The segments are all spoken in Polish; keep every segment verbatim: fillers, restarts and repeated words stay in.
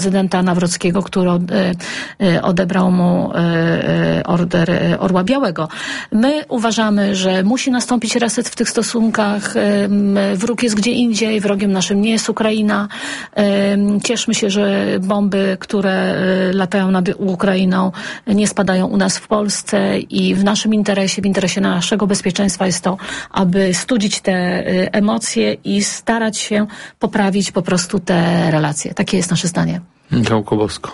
prezydenta Nawrockiego, który odebrał mu order Orła Białego. My uważamy, że musi nastąpić reset w tych stosunkach. Wróg jest gdzie indziej, wrogiem naszym nie jest Ukraina. Cieszmy się, że bomby, które latają nad Ukrainą, nie spadają u nas w Polsce i w naszym interesie, w interesie naszego bezpieczeństwa jest to, aby studzić te emocje i starać się poprawić po prostu te relacje. Takie jest nasze zdanie. Michał Kowalsko.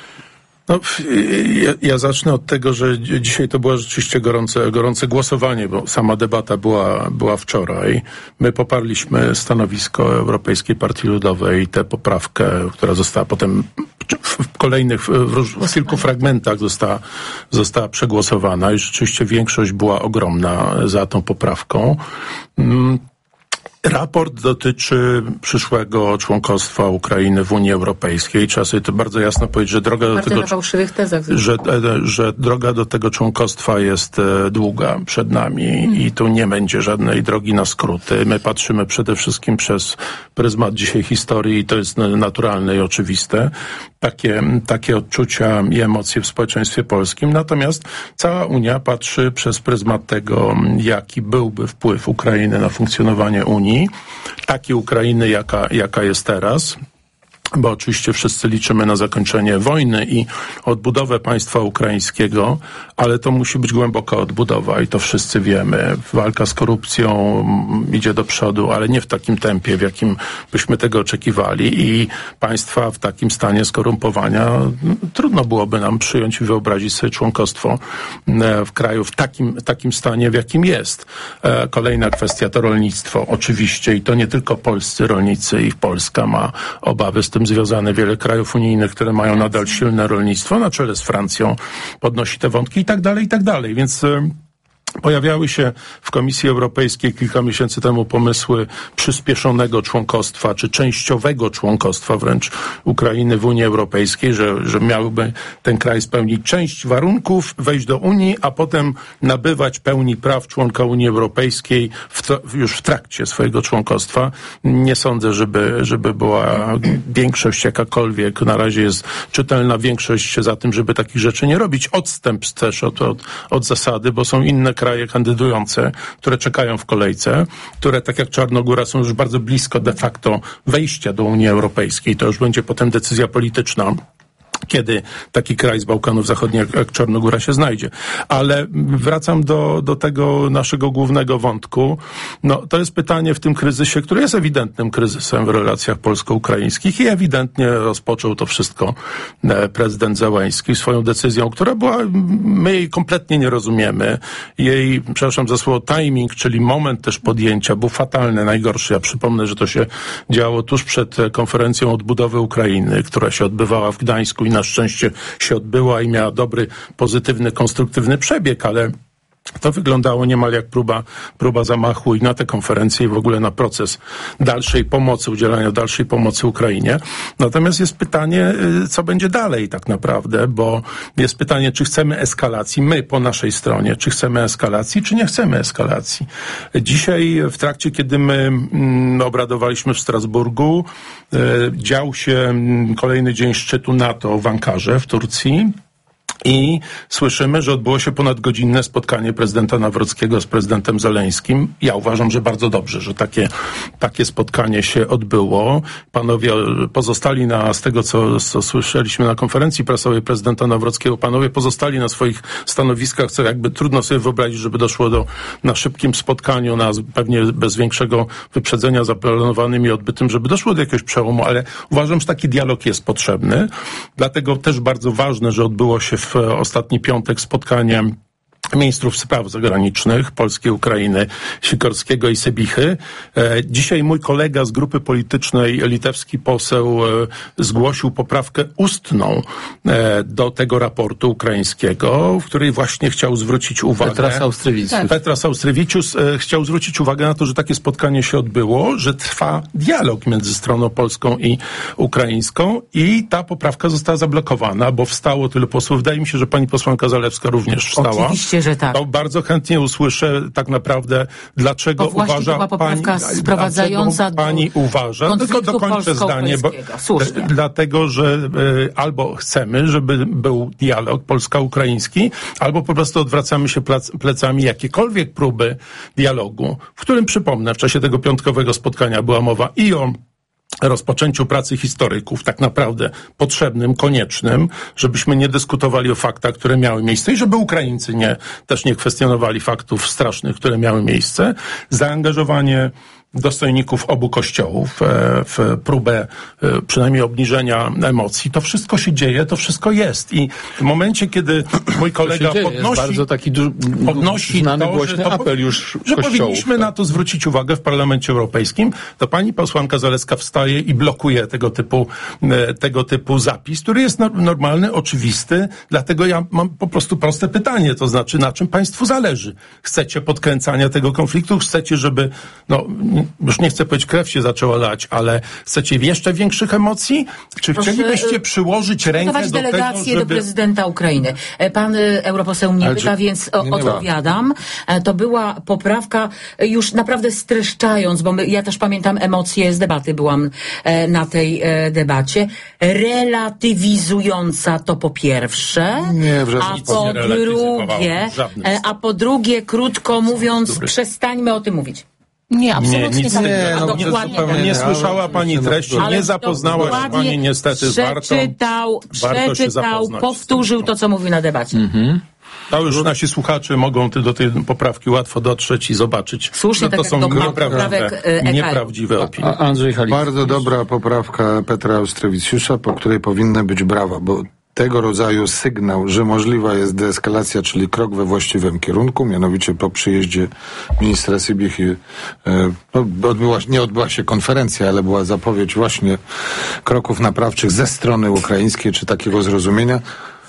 No, ja, ja zacznę od tego, że dzisiaj to było rzeczywiście gorące, gorące głosowanie, bo sama debata była, była wczoraj. My poparliśmy stanowisko Europejskiej Partii Ludowej, tę poprawkę, która została potem w kolejnych, w, w kilku fragmentach została, została przegłosowana i rzeczywiście większość była ogromna za tą poprawką. Mm. Raport dotyczy przyszłego członkostwa Ukrainy w Unii Europejskiej. Trzeba sobie to bardzo jasno powiedzieć, że droga do tego, że, że droga do tego członkostwa jest długa przed nami mm. i tu nie będzie żadnej drogi na skróty. My patrzymy przede wszystkim przez pryzmat dzisiaj historii i to jest naturalne i oczywiste. Takie, takie odczucia i emocje w społeczeństwie polskim. Natomiast cała Unia patrzy przez pryzmat tego, jaki byłby wpływ Ukrainy na funkcjonowanie Unii. Takiej Ukrainy, jaka, jaka jest teraz, bo oczywiście wszyscy liczymy na zakończenie wojny i odbudowę państwa ukraińskiego, ale to musi być głęboka odbudowa i to wszyscy wiemy. Walka z korupcją idzie do przodu, ale nie w takim tempie, w jakim byśmy tego oczekiwali i państwa w takim stanie skorumpowania trudno byłoby nam przyjąć i wyobrazić sobie członkostwo w kraju w takim, takim stanie, w jakim jest. Kolejna kwestia to rolnictwo, oczywiście i to nie tylko polscy rolnicy i Polska ma obawy z tym związane. Wiele krajów unijnych, które mają nadal silne rolnictwo, na czele z Francją, podnosi te wątki i tak dalej, i tak dalej. Więc pojawiały się w Komisji Europejskiej kilka miesięcy temu pomysły przyspieszonego członkostwa, czy częściowego członkostwa wręcz Ukrainy w Unii Europejskiej, że, że miałby ten kraj spełnić część warunków, wejść do Unii, a potem nabywać pełni praw członka Unii Europejskiej w to, już w trakcie swojego członkostwa. Nie sądzę, żeby, żeby była większość jakakolwiek. Na razie jest czytelna większość za tym, żeby takich rzeczy nie robić. Odstęp też od, od, od zasady, bo są inne kraje kandydujące, które czekają w kolejce, które tak jak Czarnogóra są już bardzo blisko de facto wejścia do Unii Europejskiej. To już będzie potem decyzja polityczna, kiedy taki kraj z Bałkanów Zachodnich jak Czarnogóra się znajdzie. Ale wracam do, do tego naszego głównego wątku. No, to jest pytanie w tym kryzysie, który jest ewidentnym kryzysem w relacjach polsko-ukraińskich i ewidentnie rozpoczął to wszystko prezydent Zełenski swoją decyzją, która była, my jej kompletnie nie rozumiemy. Jej, przepraszam za słowo, timing, czyli moment też podjęcia był fatalny, najgorszy. Ja przypomnę, że to się działo tuż przed konferencją odbudowy Ukrainy, która się odbywała w Gdańsku i na szczęście się odbyła i miała dobry, pozytywny, konstruktywny przebieg, ale to wyglądało niemal jak próba, próba zamachu i na tę konferencję i w ogóle na proces dalszej pomocy, udzielania dalszej pomocy Ukrainie. Natomiast jest pytanie, co będzie dalej tak naprawdę, bo jest pytanie, czy chcemy eskalacji, my po naszej stronie, czy chcemy eskalacji, czy nie chcemy eskalacji. Dzisiaj w trakcie, kiedy my mm, obradowaliśmy w Strasburgu, y, dział się kolejny dzień szczytu NATO w Ankarze w Turcji. I słyszymy, że odbyło się ponadgodzinne spotkanie prezydenta Nawrockiego z prezydentem Zeleńskim. Ja uważam, że bardzo dobrze, że takie, takie spotkanie się odbyło. Panowie pozostali na, z tego co, co słyszeliśmy na konferencji prasowej prezydenta Nawrockiego, panowie pozostali na swoich stanowiskach, co jakby trudno sobie wyobrazić, żeby doszło do, na szybkim spotkaniu, na pewnie bez większego wyprzedzenia zaplanowanym i odbytym, żeby doszło do jakiegoś przełomu, ale uważam, że taki dialog jest potrzebny. Dlatego też bardzo ważne, że odbyło się w ostatni piątek spotkanie ministrów spraw zagranicznych Polski, Ukrainy, Sikorskiego i Sebichy. Dzisiaj mój kolega z grupy politycznej, litewski poseł, zgłosił poprawkę ustną do tego raportu ukraińskiego, w której właśnie chciał zwrócić uwagę... Petras Austrevicius. Tak. Petras Austrevicius chciał zwrócić uwagę na to, że takie spotkanie się odbyło, że trwa dialog między stroną polską i ukraińską i ta poprawka została zablokowana, bo wstało tylu posłów. Wydaje mi się, że pani posłanka Zalewska również wstała. Oczywiście Oczywiście, że tak. To bardzo chętnie usłyszę tak naprawdę, dlaczego Bo właśnie uważa to była poprawka pani, sprowadzająca dlaczego pani do uważa, tylko dokończę zdanie, bo, Słusznie. dlatego, że y, albo chcemy, żeby był dialog polsko-ukraiński, albo po prostu odwracamy się plac, plecami jakiekolwiek próby dialogu, w którym, przypomnę, w czasie tego piątkowego spotkania była mowa i o rozpoczęciu pracy historyków, tak naprawdę potrzebnym, koniecznym, żebyśmy nie dyskutowali o faktach, które miały miejsce i żeby Ukraińcy nie, też nie kwestionowali faktów strasznych, które miały miejsce. Zaangażowanie dostojników obu kościołów w próbę przynajmniej obniżenia emocji. To wszystko się dzieje, to wszystko jest. I w momencie, kiedy mój kolega dzieje, podnosi, jest bardzo taki du- podnosi znany, to, głośny że, to, apel już że kościołów, powinniśmy tak. na to zwrócić uwagę w Parlamencie Europejskim, to pani posłanka Zalewska wstaje i blokuje tego typu, tego typu zapis, który jest normalny, oczywisty. Dlatego ja mam po prostu proste pytanie, to znaczy, na czym państwu zależy? Chcecie podkręcania tego konfliktu? Chcecie, żeby, no, już nie chcę powiedzieć, krew się zaczęła lać, ale chcecie jeszcze większych emocji? Czy Proszę, chcielibyście przyłożyć rękę do tego, delegację żeby... do prezydenta Ukrainy. Pan europoseł mnie Ale pyta, czy- więc nie, nie odpowiadam. Ma. To była poprawka już naprawdę streszczając, bo my, ja też pamiętam emocje z debaty, byłam na tej debacie, relatywizująca to po pierwsze, Nie, w żaden a sposób po nie relatywizowała. drugie, W żadnym a po drugie, krótko mówiąc, Dobry. przestańmy o tym mówić. Nie, absolutnie Nie, nic tak. nie, A no, dokładnie zupełnie tak. nie słyszała pani treści, Ale nie zapoznała się dokładnie pani niestety z wartą. Przeczytał, Warto się przeczytał, zapoznać z powtórzył tym. to, co mówił na debacie. Mhm. To już nasi słuchacze mogą ty do tej poprawki łatwo dotrzeć i zobaczyć, Słusznie, że to tak jak są do nieprawdziwe, poprawek, e, E K R. nieprawdziwe opinie. A Andrzej Halik. Bardzo dobra poprawka Petra Austrewicjusza, po której powinny być brawa, bo tego rodzaju sygnał, że możliwa jest deeskalacja, czyli krok we właściwym kierunku, mianowicie po przyjeździe ministra Sybichy e, no, odbyła, nie odbyła się konferencja, ale była zapowiedź właśnie kroków naprawczych ze strony ukraińskiej, czy takiego zrozumienia,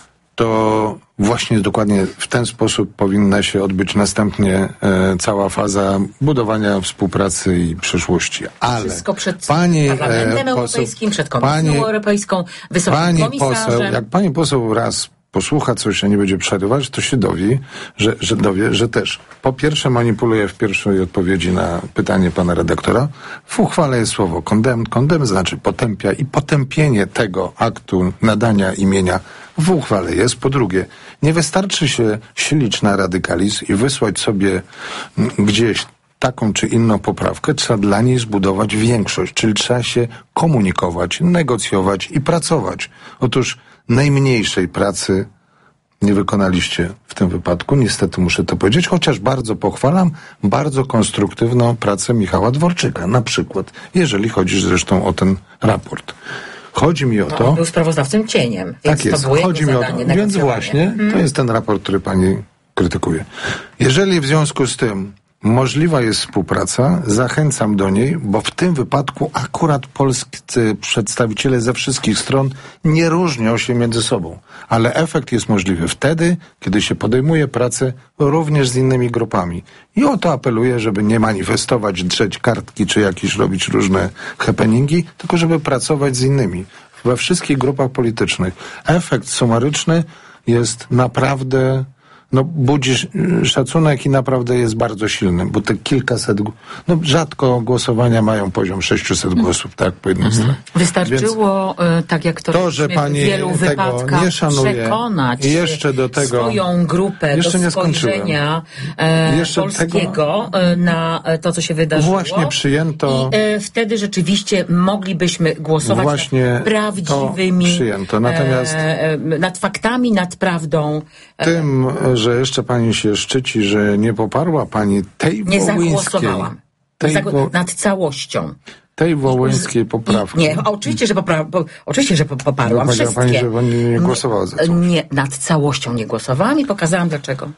to właśnie dokładnie w ten sposób powinna się odbyć następnie e, cała faza budowania współpracy i przyszłości. Ale Wszystko przed pani, Parlamentem e, Europejskim, poseł, przed Komisją pani, Europejską, Wysokim Pani Komisarzem. poseł, jak pani poseł raz posłucha coś, a nie będzie przerywać, to się dowie, że, że dowie, że też po pierwsze manipuluje w pierwszej odpowiedzi na pytanie pana redaktora. W uchwale jest słowo condemn. Condemn znaczy potępia i potępienie tego aktu nadania imienia w uchwale jest. Po drugie, nie wystarczy się silić na radykalizm i wysłać sobie m, gdzieś taką czy inną poprawkę, trzeba dla niej zbudować większość, czyli trzeba się komunikować, negocjować i pracować. Otóż najmniejszej pracy nie wykonaliście w tym wypadku, niestety muszę to powiedzieć, chociaż bardzo pochwalam bardzo konstruktywną pracę Michała Dworczyka, na przykład, jeżeli chodzi zresztą o ten raport. Chodzi mi o No, to... on był sprawozdawcą cieniem, więc Tak jest, to było chodzi mi jego o to. zadanie, Więc negocjowanie. właśnie, to jest ten raport, który pani krytykuje. Jeżeli w związku z tym możliwa jest współpraca, zachęcam do niej, bo w tym wypadku akurat polscy przedstawiciele ze wszystkich stron nie różnią się między sobą. Ale efekt jest możliwy wtedy, kiedy się podejmuje pracę również z innymi grupami. I o to apeluję, żeby nie manifestować, drzeć kartki, czy jakieś robić różne happeningi, tylko żeby pracować z innymi. We wszystkich grupach politycznych. Efekt sumaryczny jest naprawdę... no budzi szacunek i naprawdę jest bardzo silny, bo te kilkaset, no rzadko głosowania mają poziom sześciuset głosów, tak, po jednej stronie. Wystarczyło, Więc tak jak to, to, że w pani wielu tego wypadkach nie szanuje przekonać i jeszcze do tego, swoją grupę jeszcze do nie skończyłem. spojrzenia e, Jeszcze polskiego tego, e, na to, co się wydarzyło. Właśnie przyjęto... I e, wtedy rzeczywiście moglibyśmy głosować Właśnie nad prawdziwymi... to przyjęto. Natomiast e, nad faktami, nad prawdą. Tym, że jeszcze pani się szczyci, że nie poparła pani tej Nie wołyńskiej... zagłosowałam. Tej Zagło- wo- nad całością. tej wołyńskiej poprawki. Nie, oczywiście, że, popra- po, oczywiście, że poparłam Powiedziała wszystkie. pani, że pani nie głosowała za całością. Nie, nad całością nie głosowałam i pokazałam dlaczego.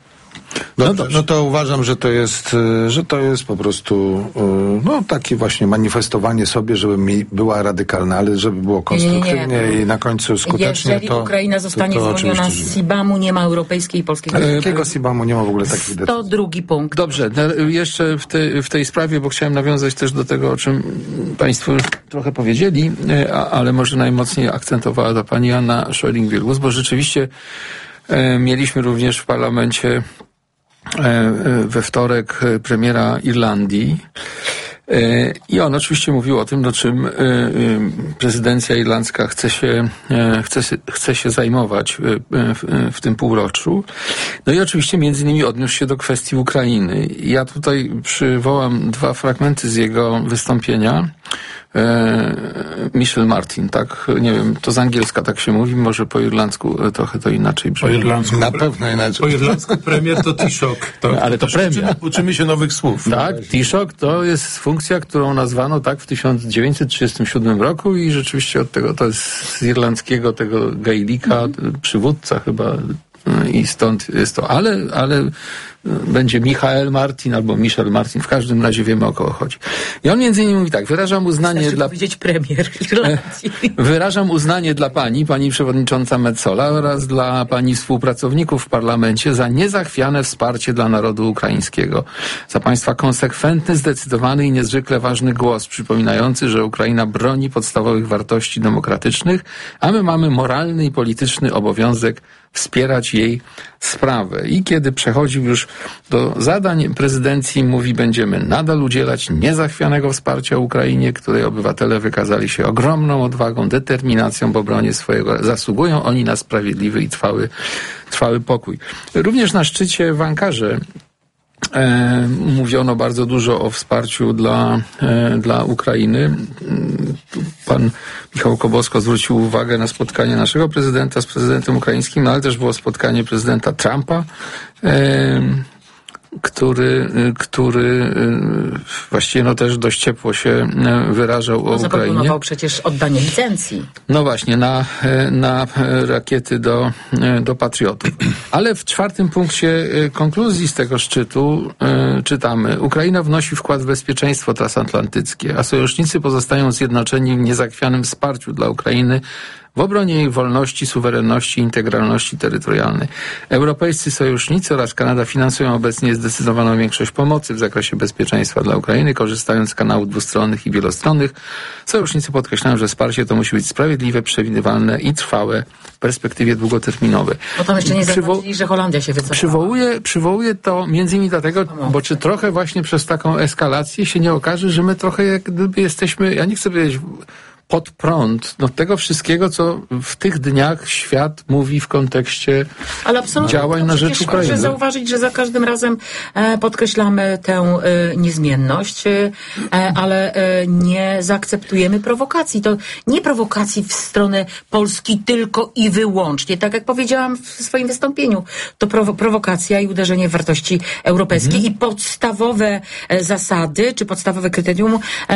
No to, no to uważam, że to jest, y, że to jest po prostu y, no takie właśnie manifestowanie sobie, żeby mi była radykalna, ale żeby było konstruktywnie Nie, nie, nie. i na końcu skutecznie. Jeżeli to, Ukraina zostanie to, to zwolniona oczywiście, z że nie. Sibamu, nie ma europejskiej i polskiej Ale polityki. jakiego Sibamu nie ma w ogóle takich decyzji? To drugi punkt. Dobrze, na- jeszcze w, te, w tej sprawie, bo chciałem nawiązać też do tego, o czym państwo już trochę powiedzieli, e, a, ale może najmocniej akcentowała to pani Anna Scheuring-Wielgus, bo rzeczywiście e, mieliśmy również w parlamencie we wtorek premiera Irlandii. I on oczywiście mówił o tym, no czym prezydencja irlandzka chce się, chce, chce się zajmować w, w tym półroczu. No i oczywiście między innymi odniósł się do kwestii Ukrainy. Ja tutaj przywołam dwa fragmenty z jego wystąpienia. Michel Martin, tak, nie wiem, to z angielska tak się mówi, może po irlandzku trochę to inaczej brzmi. Po irlandzku, na pewno inaczej. Po irlandzku premier to Taoiseach. To, ale to premier. Uczymy, uczymy się nowych słów. Tak, Taoiseach to jest funkcja, którą nazwano tak w tysiąc dziewięćset trzydziestym siódmym roku i rzeczywiście od tego, to jest z irlandzkiego tego gaelika, przywódca chyba i stąd jest to, ale, ale będzie Michael Martin albo Michel Martin, w każdym razie wiemy, o kogo chodzi. I on między innymi mówi tak, wyrażam uznanie Znaczy dla... powiedzieć premier Irlandii. Wyrażam uznanie dla pani, pani przewodnicząca Metsola oraz dla pani współpracowników w parlamencie za niezachwiane wsparcie dla narodu ukraińskiego. Za państwa konsekwentny, zdecydowany i niezwykle ważny głos, przypominający, że Ukraina broni podstawowych wartości demokratycznych, a my mamy moralny i polityczny obowiązek wspierać jej sprawę. I kiedy przechodził już do zadań prezydencji, mówi, będziemy nadal udzielać niezachwianego wsparcia Ukrainie, której obywatele wykazali się ogromną odwagą, determinacją w obronie swojego. Zasługują oni na sprawiedliwy i trwały, trwały pokój. Również na szczycie w Ankarze E, mówiono bardzo dużo o wsparciu dla, e, dla Ukrainy. Pan Michał Kobosko zwrócił uwagę na spotkanie naszego prezydenta z prezydentem ukraińskim, no ale też było spotkanie prezydenta Trumpa, e, który, który właściwie no też dość ciepło się wyrażał o no, Ukrainie. Zaproponował przecież oddanie licencji. No właśnie, na, na rakiety do, do Patriotów. Ale w czwartym punkcie konkluzji z tego szczytu y, czytamy: Ukraina wnosi wkład w bezpieczeństwo transatlantyckie, a sojusznicy pozostają zjednoczeni w niezachwianym wsparciu dla Ukrainy w obronie jej wolności, suwerenności i integralności terytorialnej. Europejscy sojusznicy oraz Kanada finansują obecnie zdecydowaną większość pomocy w zakresie bezpieczeństwa dla Ukrainy, korzystając z kanałów dwustronnych i wielostronnych. Sojusznicy podkreślają, że wsparcie to musi być sprawiedliwe, przewidywalne i trwałe w perspektywie długoterminowej. Bo tam jeszcze nie Przywo- zaznaczyli, że Holandia się wycofała. Przywołuję, przywołuję to między innymi dlatego, bo czy trochę właśnie przez taką eskalację się nie okaże, że my trochę jak gdyby jesteśmy, ja nie chcę powiedzieć pod prąd no, tego wszystkiego, co w tych dniach świat mówi w kontekście Ale absolutnie, działań na rzecz Ukrainy. Proszę zauważyć, że za każdym razem e, podkreślamy tę e, niezmienność, e, ale e, nie zaakceptujemy prowokacji. To nie prowokacji w stronę Polski tylko i wyłącznie. Tak jak powiedziałam w swoim wystąpieniu, to prowo- prowokacja i uderzenie w wartości europejskie mm. i podstawowe e, zasady, czy podstawowe kryterium,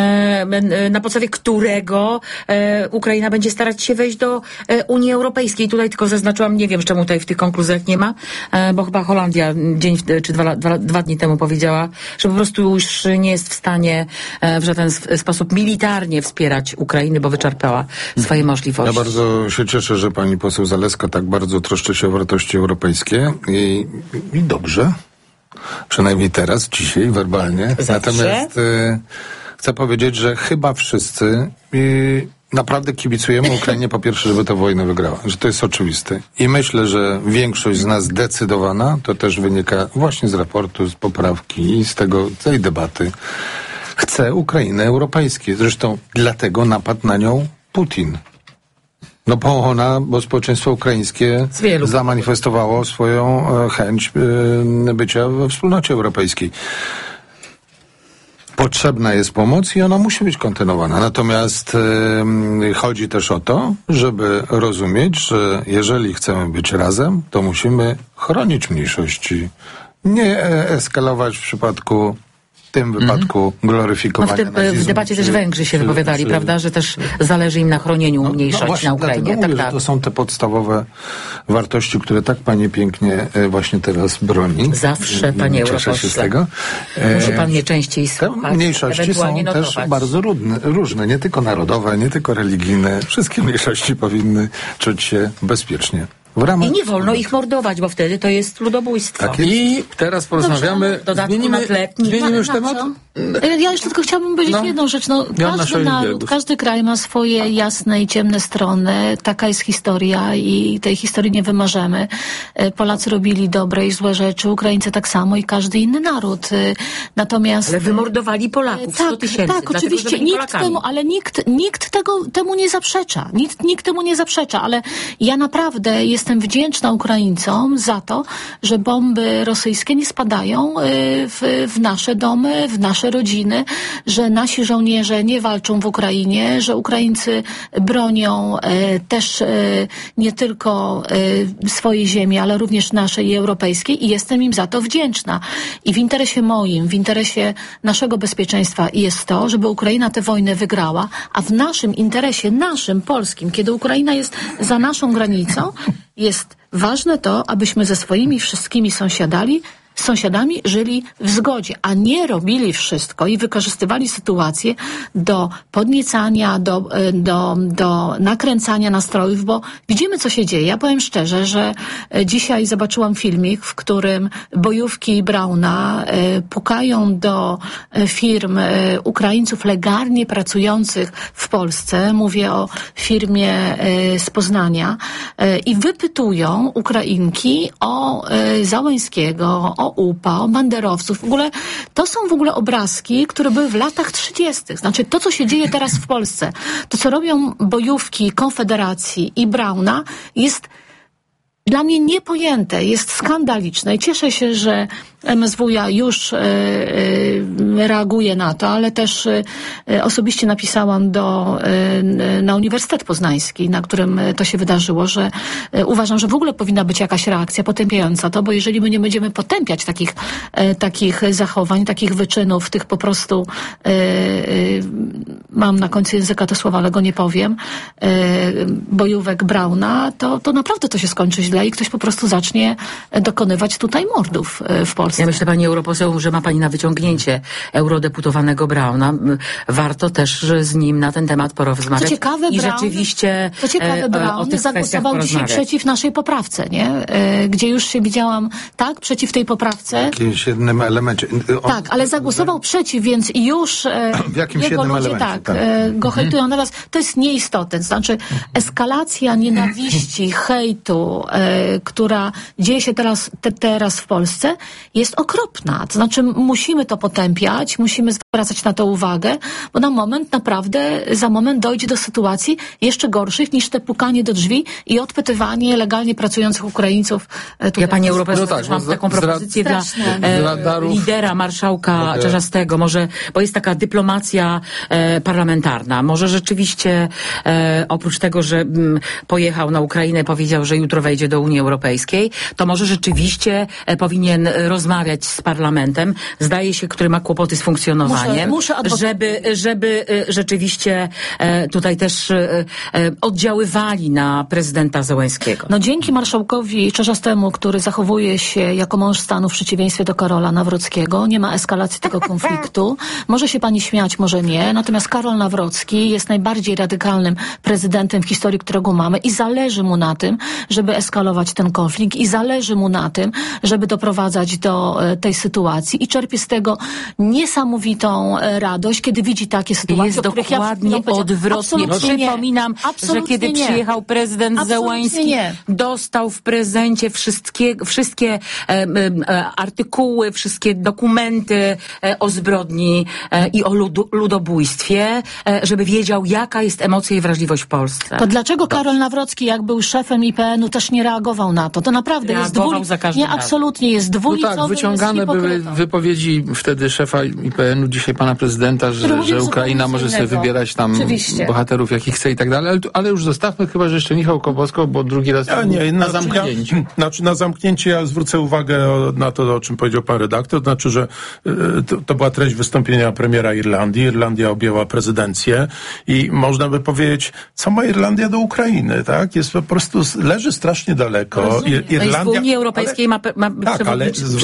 e, na podstawie którego E, Ukraina będzie starać się wejść do e, Unii Europejskiej. Tutaj tylko zaznaczyłam, nie wiem czemu tutaj w tych konkluzjach nie ma, e, bo chyba Holandia dzień czy dwa, dwa, dwa dni temu powiedziała, że po prostu już nie jest w stanie e, w żaden sposób militarnie wspierać Ukrainy, bo wyczerpała swoje możliwości. Ja bardzo się cieszę, że pani poseł Zalewska tak bardzo troszczy się o wartości europejskie i, i dobrze. Przynajmniej teraz, dzisiaj, werbalnie. Zawsze? Natomiast y, chcę powiedzieć, że chyba wszyscy y, naprawdę kibicujemy Ukrainie po pierwsze, żeby tę wojnę wygrała. Że to jest oczywiste. I myślę, że większość z nas zdecydowana, to też wynika właśnie z raportu, z poprawki i z tego, tej debaty, chce Ukrainy europejskiej. Zresztą dlatego napadł na nią Putin. No bo ona, bo społeczeństwo ukraińskie zamanifestowało swoją e, chęć e, bycia we wspólnocie europejskiej. Potrzebna jest pomoc i ona musi być kontynuowana. Natomiast e, chodzi też o to, żeby rozumieć, że jeżeli chcemy być razem, to musimy chronić mniejszości. Nie e, eskalować w przypadku w tym wypadku mm-hmm. gloryfikowania no w, tym, w debacie też Węgrzy się wypowiadali, czy, prawda, że też zależy im na chronieniu no, mniejszości no właśnie, na Ukrainie. Tak, mówię, tak. Że to są te podstawowe wartości, które tak pani pięknie właśnie teraz broni. Zawsze, panie europośle. Cieszę się z tego. Musi pan mnie częściej słuchać. Te mniejszości są notować. Też bardzo różne, różne, nie tylko narodowe, nie tylko religijne. Wszystkie mniejszości powinny czuć się bezpiecznie W ramach I nie wolno ich mordować, bo wtedy to jest ludobójstwo. Tak jest. I teraz porozmawiamy, Dodatku zmienimy, na tle etnicznym. zmienimy już Na temat. co? Ja jeszcze tylko chciałabym powiedzieć No. jedną rzecz. No, Joanna każdy naród, Scheuring-Wielgus. każdy kraj ma swoje jasne i ciemne strony. Taka jest historia i tej historii nie wymarzymy. Polacy robili dobre i złe rzeczy, Ukraińcy tak samo i każdy inny naród. Natomiast... Ale wymordowali Polaków, sto Tak, tysięcy. tak, dlatego, że oczywiście. byli Nikt Polakami. temu, ale nikt, nikt tego, temu nie zaprzecza. Nikt, nikt temu nie zaprzecza, ale ja naprawdę jestem wdzięczna Ukraińcom za to, że bomby rosyjskie nie spadają y, w, w nasze domy, w nasze rodziny, że nasi żołnierze nie walczą w Ukrainie, że Ukraińcy bronią y, też y, nie tylko y, swojej ziemi, ale również naszej i europejskiej i jestem im za to wdzięczna. I w interesie moim, w interesie naszego bezpieczeństwa jest to, żeby Ukraina tę wojnę wygrała, a w naszym interesie, naszym, polskim, kiedy Ukraina jest za naszą granicą, jest ważne to, abyśmy ze swoimi wszystkimi sąsiadami sąsiadami żyli w zgodzie, a nie robili wszystko i wykorzystywali sytuację do podniecania, do, do, do nakręcania nastrojów, bo widzimy, co się dzieje. Ja powiem szczerze, że dzisiaj zobaczyłam filmik, w którym bojówki Brauna pukają do firm Ukraińców legalnie pracujących w Polsce. Mówię o firmie z Poznania i wypytują Ukrainki o Załęskiego, o U P A, o banderowców. W ogóle to są w ogóle obrazki, które były w latach trzydziestych. Znaczy to, co się dzieje teraz w Polsce, to, co robią bojówki Konfederacji i Brauna, jest dla mnie niepojęte, jest skandaliczne i cieszę się, że M S W ja już y, y, reaguje na to, ale też y, osobiście napisałam do, y, na Uniwersytet Poznański, na którym to się wydarzyło, że y, uważam, że w ogóle powinna być jakaś reakcja potępiająca to, bo jeżeli my nie będziemy potępiać takich, y, takich zachowań, takich wyczynów, tych po prostu y, y, mam na końcu języka to słowa, ale go nie powiem, y, bojówek Brauna, to, to naprawdę to się skończy źle i ktoś po prostu zacznie dokonywać tutaj mordów y, w Polsce. Ja myślę, pani europoseł, że ma pani na wyciągnięcie eurodeputowanego Brauna. Warto też z nim na ten temat porozmawiać. Co ciekawe, I Braun, rzeczywiście co ciekawe, e, Braun o tych zagłosował dzisiaj przeciw naszej poprawce, nie? E, gdzie już się widziałam, tak, przeciw tej poprawce. W jakimś jednym elemencie. On, tak, ale zagłosował przeciw, więc już e, w jakimś jego jednym ludzie elemencie, tak, tak. E, go hejtują. Natomiast to jest nieistotne. Znaczy eskalacja nienawiści, hejtu, e, która dzieje się teraz, te, teraz w Polsce, jest okropna. To znaczy musimy to potępiać, musimy zwracać na to uwagę, bo na moment naprawdę, za moment dojdzie do sytuacji jeszcze gorszych niż te pukanie do drzwi i odpytywanie legalnie pracujących Ukraińców. Tutaj ja pani europoseł, no tak, mam z, taką propozycję z, dla e, radarów, lidera, marszałka mogę... Czarzastego, może, bo jest taka dyplomacja e, parlamentarna. Może rzeczywiście e, oprócz tego, że m, pojechał na Ukrainę, powiedział, że jutro wejdzie do Unii Europejskiej, to może rzeczywiście e, powinien rozmawiać z parlamentem, zdaje się, który ma kłopoty z funkcjonowaniem, muszę, muszę żeby, żeby e, rzeczywiście e, tutaj też e, e, oddziaływali na prezydenta Zełenskiego. No dzięki marszałkowi Czarzastemu, który zachowuje się jako mąż stanu w przeciwieństwie do Karola Nawrockiego, nie ma eskalacji tego konfliktu. Może się pani śmiać, może nie. Natomiast Karol Nawrocki jest najbardziej radykalnym prezydentem w historii, którego mamy i zależy mu na tym, żeby eskalować ten konflikt i zależy mu na tym, żeby doprowadzać do e, tej sytuacji i czerpie z tego niesamowitą e, radość, kiedy widzi takie sytuacje, Jest o których ja przed chwilą dokładnie powiedziałam. odwrotnie. Absolutnie nie. Przypominam, Absolutnie że kiedy nie. przyjechał prezydent Absolutnie Zełański, nie. dostał w prezencie wszystkie, wszystkie e, e, artykuły, wszystkie dokumenty e, o zbrodni e, i o ludu, ludobójstwie, e, żeby wiedział, jaka jest emocja i wrażliwość w Polsce. To dlaczego Karol Nawrocki, jak był szefem I P N u, też nie reagował na to? To naprawdę jest Reagował dwuli... za każdym Nie, razem. absolutnie jest No dwulicowy, tak, wyciągane jest były hipokrytą. wypowiedzi wtedy szefa I P N u, dzisiaj pana prezydenta, Który że, mówił że Ukraina zupełnie może sobie innego. wybierać tam Oczywiście. bohaterów, jakich chce i tak dalej, ale, ale już zostawmy chyba, że jeszcze Michał Kobosko, bo drugi raz Ja nie, na znaczy, zamknięciu. Ja, znaczy na zamknięcie ja zwrócę uwagę o, na to, o czym powiedział pan redaktor, to znaczy, że y, to, to była treść wystąpienia premiera Irlandii. Irlandia objęła prezydencję i można by powiedzieć, co ma Irlandia do Ukrainy, tak? Jest po prostu, leży strasznie daleko. Rozumiem. Ir, To jest w Unii Europejskiej, ma, ma tak, ale przewodniczy- zwrócę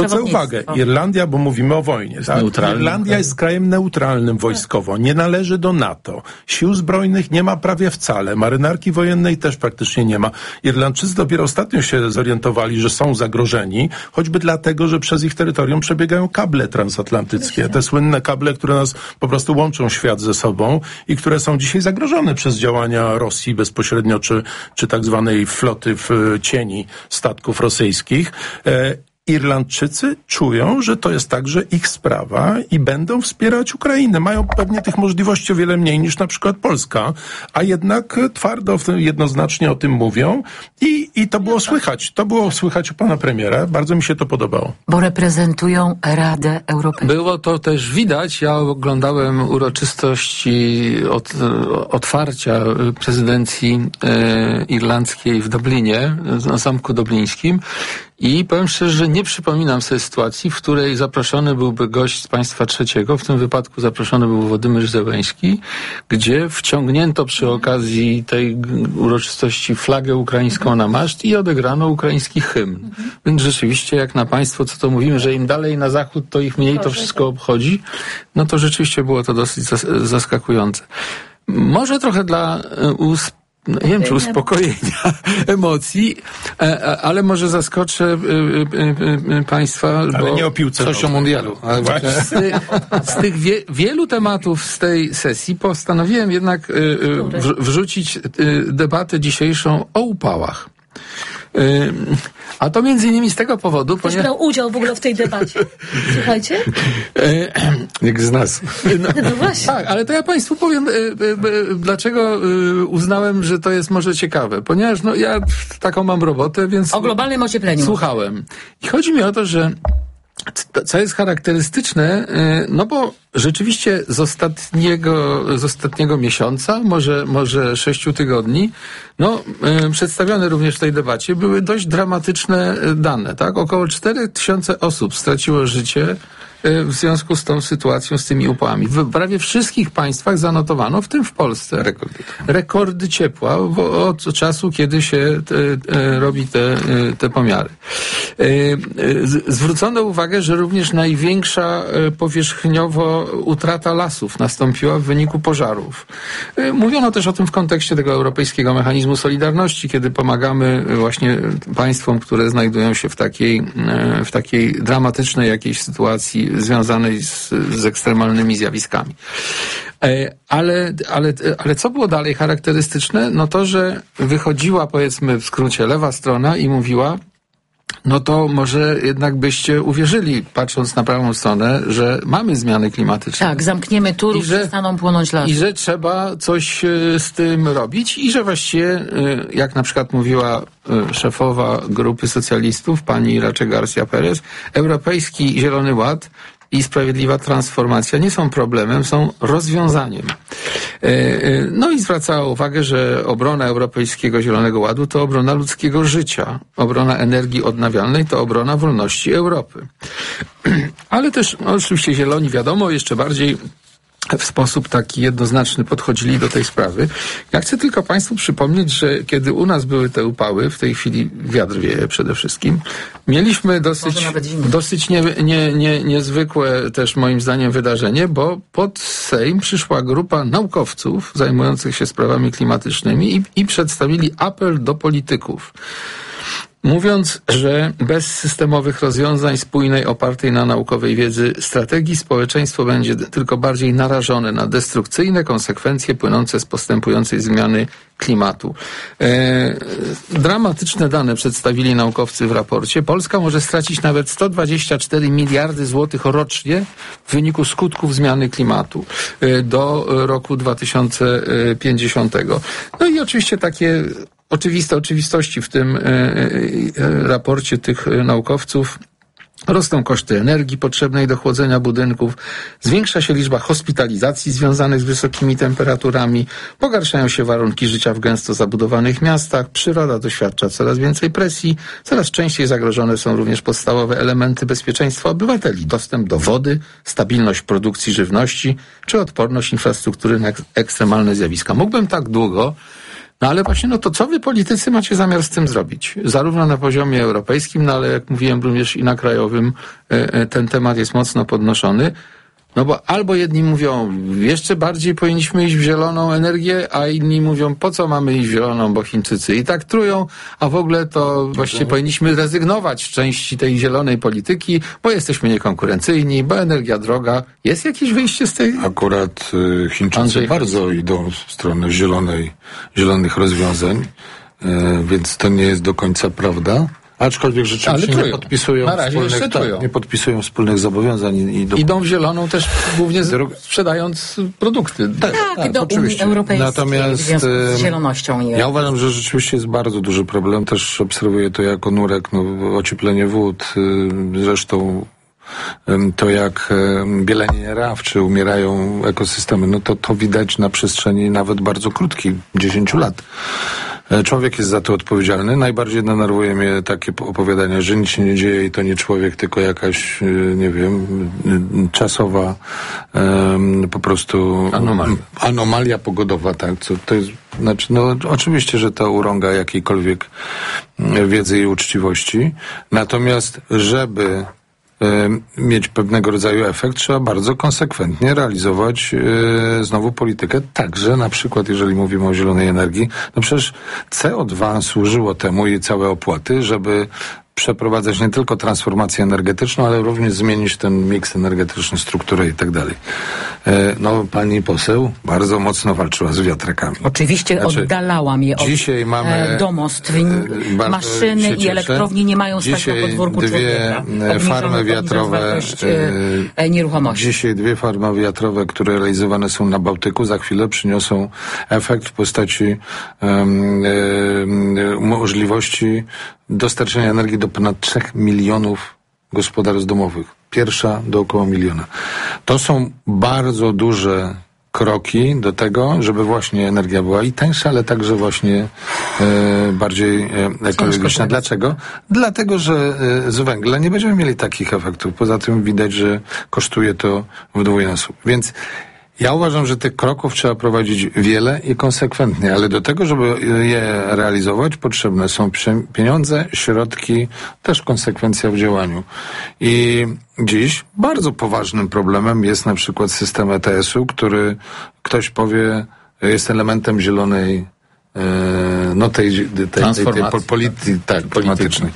zwrócę uwagę, Irlandia, bo mówimy o wojnie, tak? Irlandia jest krajem neutralnym wojskowo, nie należy do NATO. Sił zbrojnych nie ma prawie wcale, marynarki wojennej też praktycznie nie ma. Irlandczycy dopiero ostatnio się zorientowali, że są zagrożeni, choćby dlatego, że przez ich terytorium przebiegają kable transatlantyckie. Te słynne kable, które nas po prostu łączą świat ze sobą i które są dzisiaj zagrożone przez działania Rosji bezpośrednio, czy, czy tak zwanej floty w cieni statków rosyjskich. E, Irlandczycy czują, że to jest także ich sprawa i będą wspierać Ukrainę. Mają pewnie tych możliwości o wiele mniej niż na przykład Polska, a jednak twardo jednoznacznie o tym mówią i, i to było słychać. To było słychać u pana premiera. Bardzo mi się to podobało. Bo reprezentują Radę Europejską. Było to też widać. Ja oglądałem uroczystości od, otwarcia prezydencji e, irlandzkiej w Dublinie, na Zamku Dublińskim. I powiem szczerze, że nie przypominam sobie sytuacji, w której zaproszony byłby gość z państwa trzeciego, w tym wypadku zaproszony był Władimir Zełenski, gdzie wciągnięto przy okazji tej uroczystości flagę ukraińską na maszt i odegrano ukraiński hymn. Mhm. Więc rzeczywiście, jak na państwo, co to mówimy, że im dalej na zachód, to ich mniej to wszystko obchodzi, no to rzeczywiście było to dosyć zaskakujące. Może trochę dla us No, nie wiem, czy uspokojenia emocji, ale może zaskoczę państwa, ale bo nie o piłce coś o mundialu. Z, z tych wie, wielu tematów z tej sesji postanowiłem jednak w, wrzucić debatę dzisiejszą o upałach. A to między innymi z tego powodu, Ktoś ponieważ... brał udział w ogóle w tej debacie. Słuchajcie. Nikt z nas. No, no właśnie. Tak, ale to ja państwu powiem, dlaczego uznałem, że to jest może ciekawe. Ponieważ no, ja taką mam robotę, więc... O globalnym ociepleniu. Słuchałem. I chodzi mi o to, że co jest charakterystyczne, no bo rzeczywiście z ostatniego, z ostatniego miesiąca, może, może sześciu tygodni, no, przedstawione również w tej debacie, były dość dramatyczne dane, tak? Około cztery tysiące osób straciło życie w związku z tą sytuacją, z tymi upałami. W prawie wszystkich państwach zanotowano, w tym w Polsce, rekordy, rekordy ciepła od czasu, kiedy się te, te, robi te, te pomiary. Zwrócono uwagę, że również największa powierzchniowo utrata lasów nastąpiła w wyniku pożarów. Mówiono też o tym w kontekście tego Europejskiego Mechanizmu Solidarności, kiedy pomagamy właśnie państwom, które znajdują się w takiej, w takiej dramatycznej jakiejś sytuacji związanej z, z ekstremalnymi zjawiskami. Ale, ale, ale co było dalej charakterystyczne? No to, że wychodziła, powiedzmy w skrócie, lewa strona i mówiła, no to może jednak byście uwierzyli, patrząc na prawą stronę, że mamy zmiany klimatyczne. Tak, zamkniemy Turów, przestaną płonąć lasy. I że trzeba coś z tym robić i że właściwie, jak na przykład mówiła szefowa grupy socjalistów, pani Irache García Pérez, Europejski Zielony Ład i sprawiedliwa transformacja nie są problemem, są rozwiązaniem. No i zwracała uwagę, że obrona Europejskiego Zielonego Ładu to obrona ludzkiego życia. Obrona energii odnawialnej to obrona wolności Europy. Ale też, no oczywiście zieloni, wiadomo, jeszcze bardziej w sposób taki jednoznaczny podchodzili do tej sprawy. Ja chcę tylko państwu przypomnieć, że kiedy u nas były te upały, w tej chwili wiatr wieje przede wszystkim, mieliśmy dosyć, dosyć nie, nie, nie, niezwykłe też moim zdaniem wydarzenie, bo pod Sejm przyszła grupa naukowców zajmujących się sprawami klimatycznymi i, i przedstawili apel do polityków. Mówiąc, że bez systemowych rozwiązań spójnej, opartej na naukowej wiedzy strategii, społeczeństwo będzie tylko bardziej narażone na destrukcyjne konsekwencje płynące z postępującej zmiany klimatu. E, dramatyczne dane przedstawili naukowcy w raporcie. Polska może stracić nawet sto dwadzieścia cztery miliardy złotych rocznie w wyniku skutków zmiany klimatu e, do roku dwa tysiące pięćdziesiątego. No i oczywiście takie oczywiste oczywistości w tym e, e, raporcie tych naukowców. Rosną koszty energii potrzebnej do chłodzenia budynków, zwiększa się liczba hospitalizacji związanych z wysokimi temperaturami, pogarszają się warunki życia w gęsto zabudowanych miastach, przyroda doświadcza coraz więcej presji, coraz częściej zagrożone są również podstawowe elementy bezpieczeństwa obywateli, dostęp do wody, stabilność produkcji żywności czy odporność infrastruktury na ekstremalne zjawiska. Mógłbym tak długo No ale właśnie, no to co wy politycy macie zamiar z tym zrobić? Zarówno na poziomie europejskim, no ale jak mówiłem również i na krajowym ten temat jest mocno podnoszony. No bo albo jedni mówią, jeszcze bardziej powinniśmy iść w zieloną energię, a inni mówią, po co mamy iść w zieloną, bo Chińczycy i tak trują, a w ogóle to właściwie powinniśmy rezygnować z części tej zielonej polityki, bo jesteśmy niekonkurencyjni, bo energia droga. Jest jakieś wyjście z tej... Akurat y, Chińczycy Andrzej bardzo idą w stronę zielonej, zielonych rozwiązań, y, więc to nie jest do końca prawda. Aczkolwiek rzeczywiście nie podpisują, na razie wspólnych, tak, nie podpisują wspólnych zobowiązań. I do... Idą w zieloną też głównie z, sprzedając produkty. Tak, tak, tak do Unii Europejskiej. Natomiast w związku z zielonością. Ja uważam, że rzeczywiście jest bardzo duży problem. Też obserwuję to jako nurek, no, ocieplenie wód. Zresztą to jak bielenie raw, czy umierają ekosystemy, no to to widać na przestrzeni nawet bardzo krótkiej, dziesięciu lat. Człowiek jest za to odpowiedzialny. Najbardziej denerwuje mnie takie opowiadanie, że nic się nie dzieje i to nie człowiek, tylko jakaś, nie wiem, czasowa um, po prostu anomalia. anomalia pogodowa, tak. Co to jest, znaczy, no oczywiście, że to urąga jakiejkolwiek wiedzy i uczciwości. Natomiast, żeby mieć pewnego rodzaju efekt, trzeba bardzo konsekwentnie realizować yy, znowu politykę, także na przykład jeżeli mówimy o zielonej energii, no przecież C O dwa służyło temu i całe opłaty, żeby przeprowadzać nie tylko transformację energetyczną, ale również zmienić ten miks energetyczny, strukturę i tak dalej. No, pani poseł bardzo mocno walczyła z wiatrakami. Oczywiście znaczy, oddalałam je od dzisiaj mamy, domostw. Maszyny i elektrownie nie mają stać na podwórku dwie farmy wiatrowe, e, nieruchomości. Dzisiaj dwie farmy wiatrowe, które realizowane są na Bałtyku, za chwilę przyniosą efekt w postaci um, um, możliwości dostarczenia energii do ponad trzech milionów gospodarstw domowych. Pierwsza do około miliona. To są bardzo duże kroki do tego, żeby właśnie energia była i tańsza, ale także właśnie e, bardziej e, ekologiczna. Dlaczego? Dlatego, że e, z węgla nie będziemy mieli takich efektów. Poza tym widać, że kosztuje to w dwójnasób. Więc ja uważam, że tych kroków trzeba prowadzić wiele i konsekwentnie, ale do tego, żeby je realizować, potrzebne są pieniądze, środki, też konsekwencja w działaniu. I dziś bardzo poważnym problemem jest na przykład system E T S-u, który ktoś powie, jest elementem zielonej, no tej, tej, tej, tej, tej polityki, tak, klimatycznej.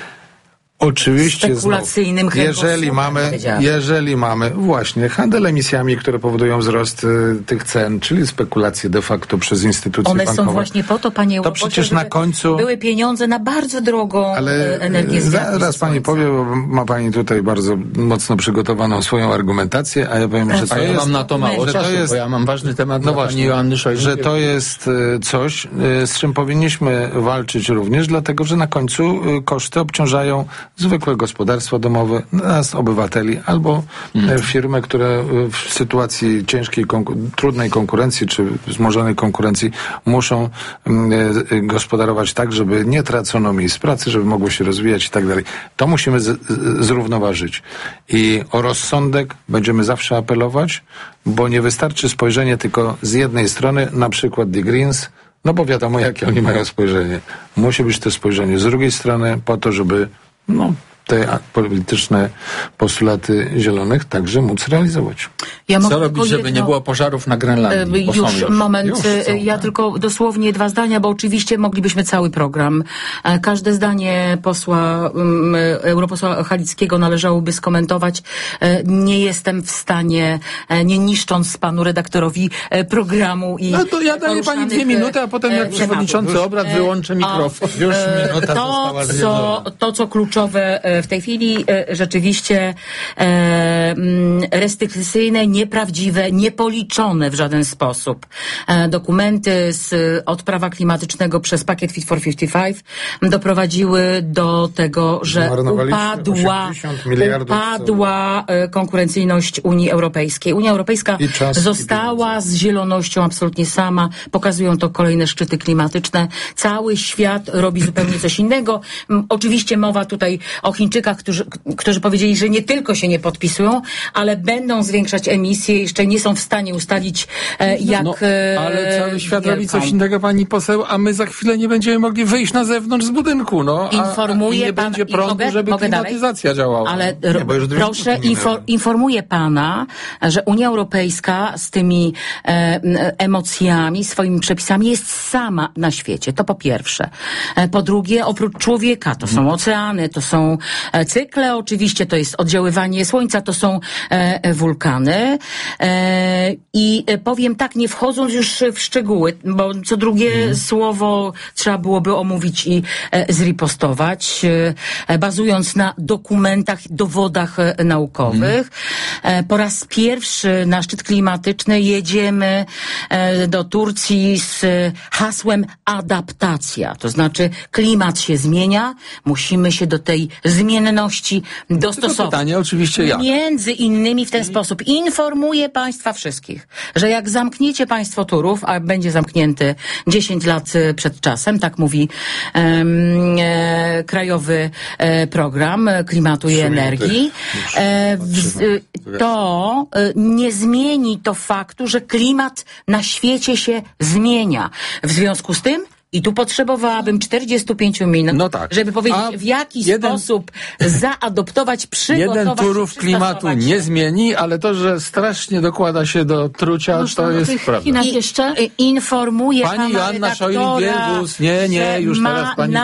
Oczywiście, spekulacyjnym znów, jeżeli mamy, jeżeli mamy właśnie handel emisjami, które powodują wzrost y, tych cen, czyli spekulacje de facto przez instytucje One bankowe. Są właśnie po to, panie To Łobocie, przecież na końcu były pieniądze na bardzo drogą ale energię z wiatru. Zaraz pani powie, bo ma pani tutaj bardzo mocno przygotowaną swoją argumentację, a ja powiem, że to a ja jest, mam na to mało czasu, to jest, bo ja mam ważny temat no dla właśnie, pani Joanny Szojny. że to jest coś, z czym powinniśmy walczyć również, dlatego, że na końcu koszty obciążają zwykłe gospodarstwa domowe, nas, obywateli, albo hmm. firmy, które w sytuacji ciężkiej, konku- trudnej konkurencji, czy wzmożonej konkurencji muszą y, gospodarować tak, żeby nie tracono miejsc pracy, żeby mogło się rozwijać i tak dalej. To musimy z, z, zrównoważyć. I o rozsądek będziemy zawsze apelować, bo nie wystarczy spojrzenie tylko z jednej strony, na przykład The Greens, no bo wiadomo, jakie oni mają spojrzenie. Musi być to spojrzenie z drugiej strony po to, żeby no, te polityczne postulaty zielonych także móc realizować. Ja Co robić, żeby jedno... nie było pożarów na Grenlandii? Już, już moment, już ja tylko dosłownie dwa zdania, bo oczywiście moglibyśmy cały program. Każde zdanie posła, europosła Halickiego należałoby skomentować. Nie jestem w stanie, nie niszcząc panu redaktorowi programu i no to ja daję pani dwie minuty, a potem jak przewodniczący obrad wyłączę mikrofon. Już minuta to, co, to, co kluczowe w tej chwili, rzeczywiście restrykcyjne, nieprawdziwe, niepoliczone w żaden sposób dokumenty z odprawa klimatycznego przez pakiet Fit for pięćdziesiąt pięć doprowadziły do tego, że upadła, upadła konkurencyjność Unii Europejskiej. Unia Europejska została z zielonością absolutnie sama. Pokazują to kolejne szczyty klimatyczne. Cały świat robi zupełnie coś innego. Oczywiście mowa tutaj o Chińczykach, którzy, którzy powiedzieli, że nie tylko się nie podpisują, ale będą zwiększać emisje komisje jeszcze nie są w stanie ustalić, e, jak... No, ale cały świat wielką. robi coś innego, pani poseł, a my za chwilę nie będziemy mogli wyjść na zewnątrz z budynku, no. A, Informuję a nie pan, będzie i prądu, mogę, żeby mogę klimatyzacja dalej? działała. Ale Nie, bo już dwie proszę, minuty minęły. infor, informuję pana, że Unia Europejska z tymi e, emocjami, swoimi przepisami jest sama na świecie. To po pierwsze. E, po drugie, oprócz człowieka, to są oceany, to są e, cykle oczywiście, to jest oddziaływanie słońca, to są e, wulkany. E, I e, powiem tak, nie wchodząc już w szczegóły, bo co drugie hmm. słowo trzeba byłoby omówić i e, zripostować, e, bazując na dokumentach, dowodach e, naukowych. Hmm. E, po raz pierwszy na szczyt klimatyczny jedziemy e, do Turcji z hasłem adaptacja. To znaczy klimat się zmienia, musimy się do tej zmienności dostosować. Tylko pytanie oczywiście jak? Między innymi w ten sposób informuję państwa wszystkich, że jak zamkniecie państwo Turów, a będzie zamknięty dziesięć lat przed czasem, tak mówi um, e, Krajowy e, Program Klimatu i Energii, e, w, to e, nie zmieni to faktu, że klimat na świecie się zmienia. W związku z tym i tu potrzebowałabym czterdzieści pięć minut, no tak. żeby powiedzieć, A w jaki jeden, sposób zaadoptować, przygotować jeden Turów klimatu się. nie zmieni, ale to, że strasznie dokłada się do trucia, Można to do jest tych prawda. Chinach I, jeszcze? Informuję Pani pana Joanna redaktora, Scheuring-Wielgus, nie, nie, już że teraz ma pani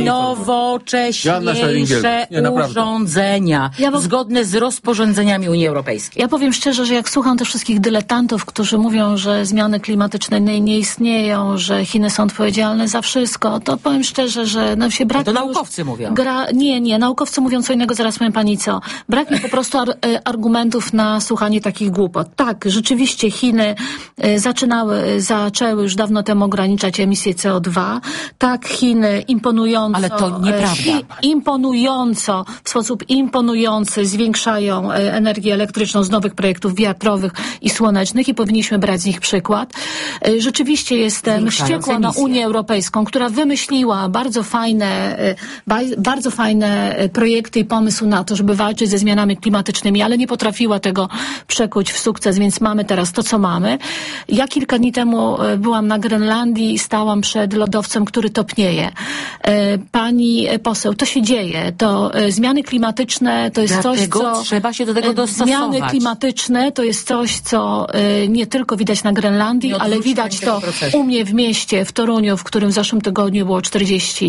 najnowocześniejsze nie, urządzenia, Ja bo- zgodne z rozporządzeniami Unii Europejskiej. Ja powiem szczerze, że jak słucham tych wszystkich dyletantów, którzy mówią, że zmiany klimatyczne nie, nie istnieją, że Chiny są odpowiedzialne za wszystko, to powiem szczerze, że nam się brak... To naukowcy już mówią. Gra, nie, nie, naukowcy mówią co innego, zaraz powiem pani co. Brak mi po prostu ar, e, argumentów na słuchanie takich głupot. Tak, rzeczywiście Chiny e, zaczynały, e, zaczęły już dawno temu ograniczać emisję C O dwa. Tak, Chiny imponująco... Ale to nieprawda. E, imponująco, w sposób imponujący zwiększają e, energię elektryczną z nowych projektów wiatrowych i słonecznych i powinniśmy brać z nich przykład. E, rzeczywiście jestem Zwiększając wściekła na emisję. Unię Europejską, która wymyśliła bardzo fajne, e, ba, bardzo fajne e, projekty i pomysł na to, żeby walczyć ze zmianami klimatycznymi, ale nie potrafiła tego przekuć w sukces, więc mamy teraz to, co mamy. Ja kilka dni temu e, byłam na Grenlandii i stałam przed lodowcem, który topnieje. E, pani poseł, to się dzieje. To e, zmiany klimatyczne to jest Dlatego coś, co... trzeba się do tego e, dostosować. Zmiany klimatyczne to jest coś, co e, nie tylko widać na Grenlandii, Nie ale odwróci widać pani tego to procesu. u mnie w mieście, w Toruniu, w którym w zeszłym tygodniu było czterdzieści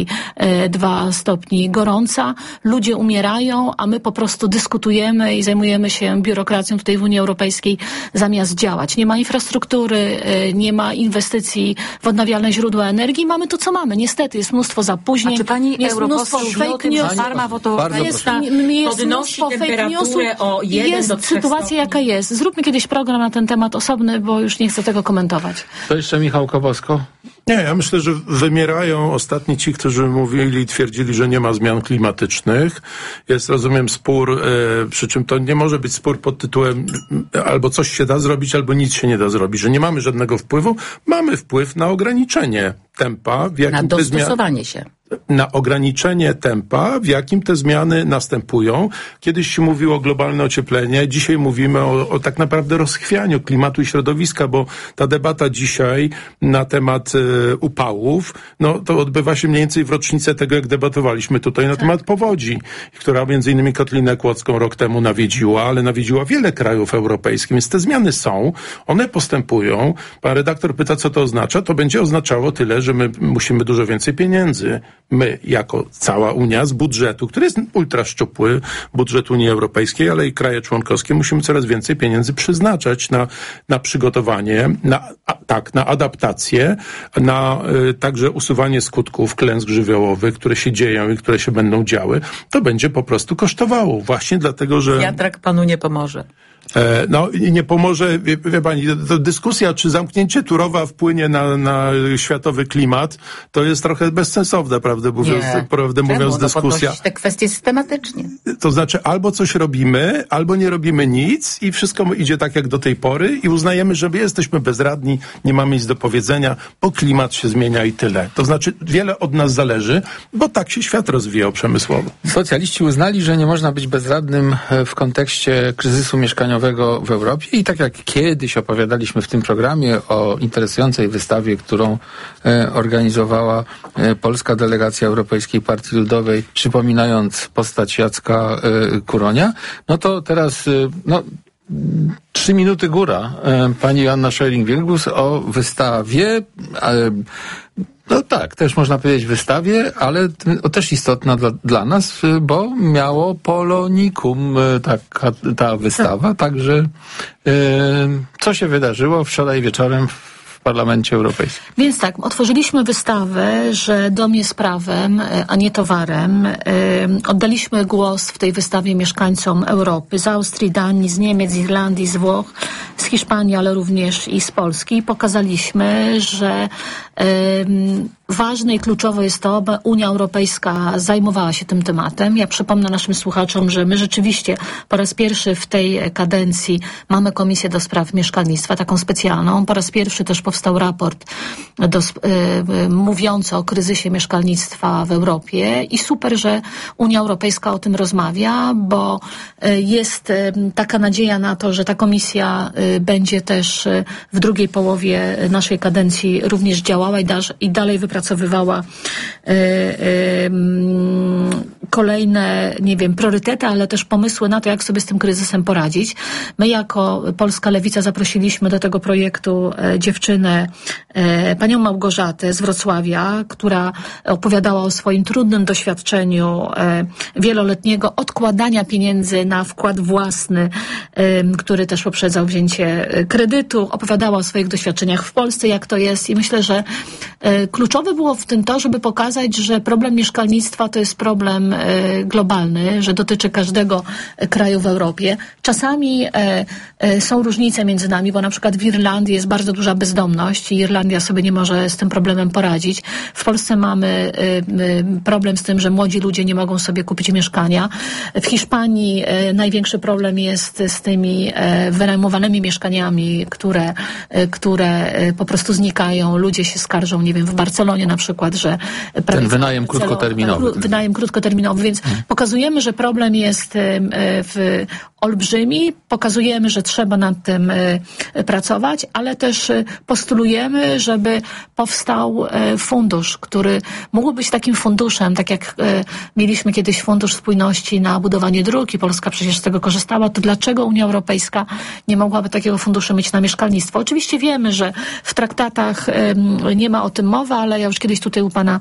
dwa stopni gorąca. Ludzie umierają, a my po prostu dyskutujemy i zajmujemy się biurokracją tutaj w Unii Europejskiej zamiast działać. Nie ma infrastruktury, e, nie ma inwestycji w odnawialne źródła energii. Mamy to, co mamy. Niestety jest mnóstwo zapóźnień. A czy pani jest mnóstwo europoseł wie o fake tym, że news. farma fotowoltaiczna Jest, m- jest podnosi mnóstwo fake temperaturę newsów. o jeden Jest do trzech sytuacja, stopni? jaka jest. Zróbmy kiedyś program na ten temat osobny, bo już nie chcę tego komentować. To jeszcze Michał Kowosko. Nie, ja myślę, że wymierają ostatni ci, którzy mówili i twierdzili, że nie ma zmian klimatycznych. Jest, rozumiem, spór, e, przy czym to nie może być spór pod tytułem e, albo coś się da zrobić, albo nic się nie da zrobić, że nie mamy żadnego wpływu. Mamy wpływ na ograniczenie tempa, w jakim Na te zmiany... dostosowanie się. na ograniczenie tempa, w jakim te zmiany następują. Kiedyś się mówiło o globalne ocieplenie, dzisiaj mówimy o, o tak naprawdę rozchwianiu klimatu i środowiska, bo ta debata dzisiaj na temat e, upałów, no to odbywa się mniej więcej w rocznicę tego, jak debatowaliśmy tutaj na tak. temat powodzi, która między innymi Kotlinę Kłodzką rok temu nawiedziła, ale nawiedziła wiele krajów europejskich, więc te zmiany są, one postępują. Pan redaktor pyta, co to oznacza. To będzie oznaczało tyle, że my musimy dużo więcej pieniędzy. My, jako cała Unia, z budżetu, który jest ultra szczupły, budżet Unii Europejskiej, ale i kraje członkowskie, musimy coraz więcej pieniędzy przeznaczać na, na przygotowanie, na, a, tak, na adaptację, na y, także usuwanie skutków klęsk żywiołowych, które się dzieją i które się będą działy. To będzie po prostu kosztowało. Właśnie dlatego, że... Wiatrak panu nie pomoże. No i nie pomoże, wie, wie pani, to dyskusja, czy zamknięcie Turowa wpłynie na, na światowy klimat, to jest trochę bezsensowne, prawdę mówiąc, prawdę mówiąc no dyskusja. te kwestie systematycznie. To znaczy albo coś robimy, albo nie robimy nic i wszystko idzie tak jak do tej pory i uznajemy, że my jesteśmy bezradni, nie mamy nic do powiedzenia, bo klimat się zmienia i tyle. To znaczy wiele od nas zależy, bo tak się świat rozwijał przemysłowo. Socjaliści uznali, że nie można być bezradnym w kontekście kryzysu mieszkaniowego mieszkaniowego w Europie i tak jak kiedyś opowiadaliśmy w tym programie o interesującej wystawie, którą e, organizowała e, polska delegacja Europejskiej Partii Ludowej, przypominając postać Jacka e, Kuronia, no to teraz e, no, trzy minuty góra e, pani Joanna Scheuring-Wielgus o wystawie e, no tak, też można powiedzieć wystawie, ale t- też istotna dla, dla nas, bo miało Polonikum ta, ta wystawa, także y, co się wydarzyło wczoraj wieczorem w Parlamencie Europejskim. Więc tak, otworzyliśmy wystawę, że dom jest prawem, a nie towarem. Oddaliśmy głos w tej wystawie mieszkańcom Europy, z Austrii, Danii, z Niemiec, z Irlandii, z Włoch, z Hiszpanii, ale również i z Polski. Pokazaliśmy, że ważne i kluczowe jest to, aby Unia Europejska zajmowała się tym tematem. Ja przypomnę naszym słuchaczom, że my rzeczywiście po raz pierwszy w tej kadencji mamy Komisję do Spraw Mieszkalnictwa, taką specjalną. Po raz pierwszy też powstał raport do, y, mówiący o kryzysie mieszkalnictwa w Europie i super, że Unia Europejska o tym rozmawia, bo y, jest y, taka nadzieja na to, że ta komisja y, będzie też y, w drugiej połowie naszej kadencji również działała i, da, i dalej wypracowywała y, y, kolejne, nie wiem, priorytety, ale też pomysły na to, jak sobie z tym kryzysem poradzić. My jako Polska Lewica zaprosiliśmy do tego projektu e, dziewczynę, e, panią Małgorzatę z Wrocławia, która opowiadała o swoim trudnym doświadczeniu e, wieloletniego odkładania pieniędzy na wkład własny, e, który też poprzedzał wzięcie kredytu. Opowiadała o swoich doświadczeniach w Polsce, jak to jest i myślę, że e, kluczowe było w tym to, żeby pokazać, że problem mieszkalnictwa to jest problem e, globalny, że dotyczy każdego kraju w Europie. Czasami e, e, są różnice między nami, bo na przykład w Irlandii jest bardzo duża bezdomność i Irlandia sobie nie może z tym problemem poradzić. W Polsce mamy e, e, problem z tym, że młodzi ludzie nie mogą sobie kupić mieszkania. W Hiszpanii e, największy problem jest z tymi e, wynajmowanymi mieszkaniami, które, e, które e, po prostu znikają. Ludzie się skarżą, nie wiem, w Barcelonie na przykład, że ten wynajem krótkoterminowy. Wynajem krótkoterminowy, więc pokazujemy, że problem jest w olbrzymi, pokazujemy, że trzeba nad tym pracować, ale też postulujemy, żeby powstał fundusz, który mógł być takim funduszem, tak jak mieliśmy kiedyś Fundusz Spójności na budowanie dróg i Polska przecież z tego korzystała, to dlaczego Unia Europejska nie mogłaby takiego funduszu mieć na mieszkalnictwo? Oczywiście wiemy, że w traktatach nie ma o tym mowy, ale ja już kiedyś tutaj u pana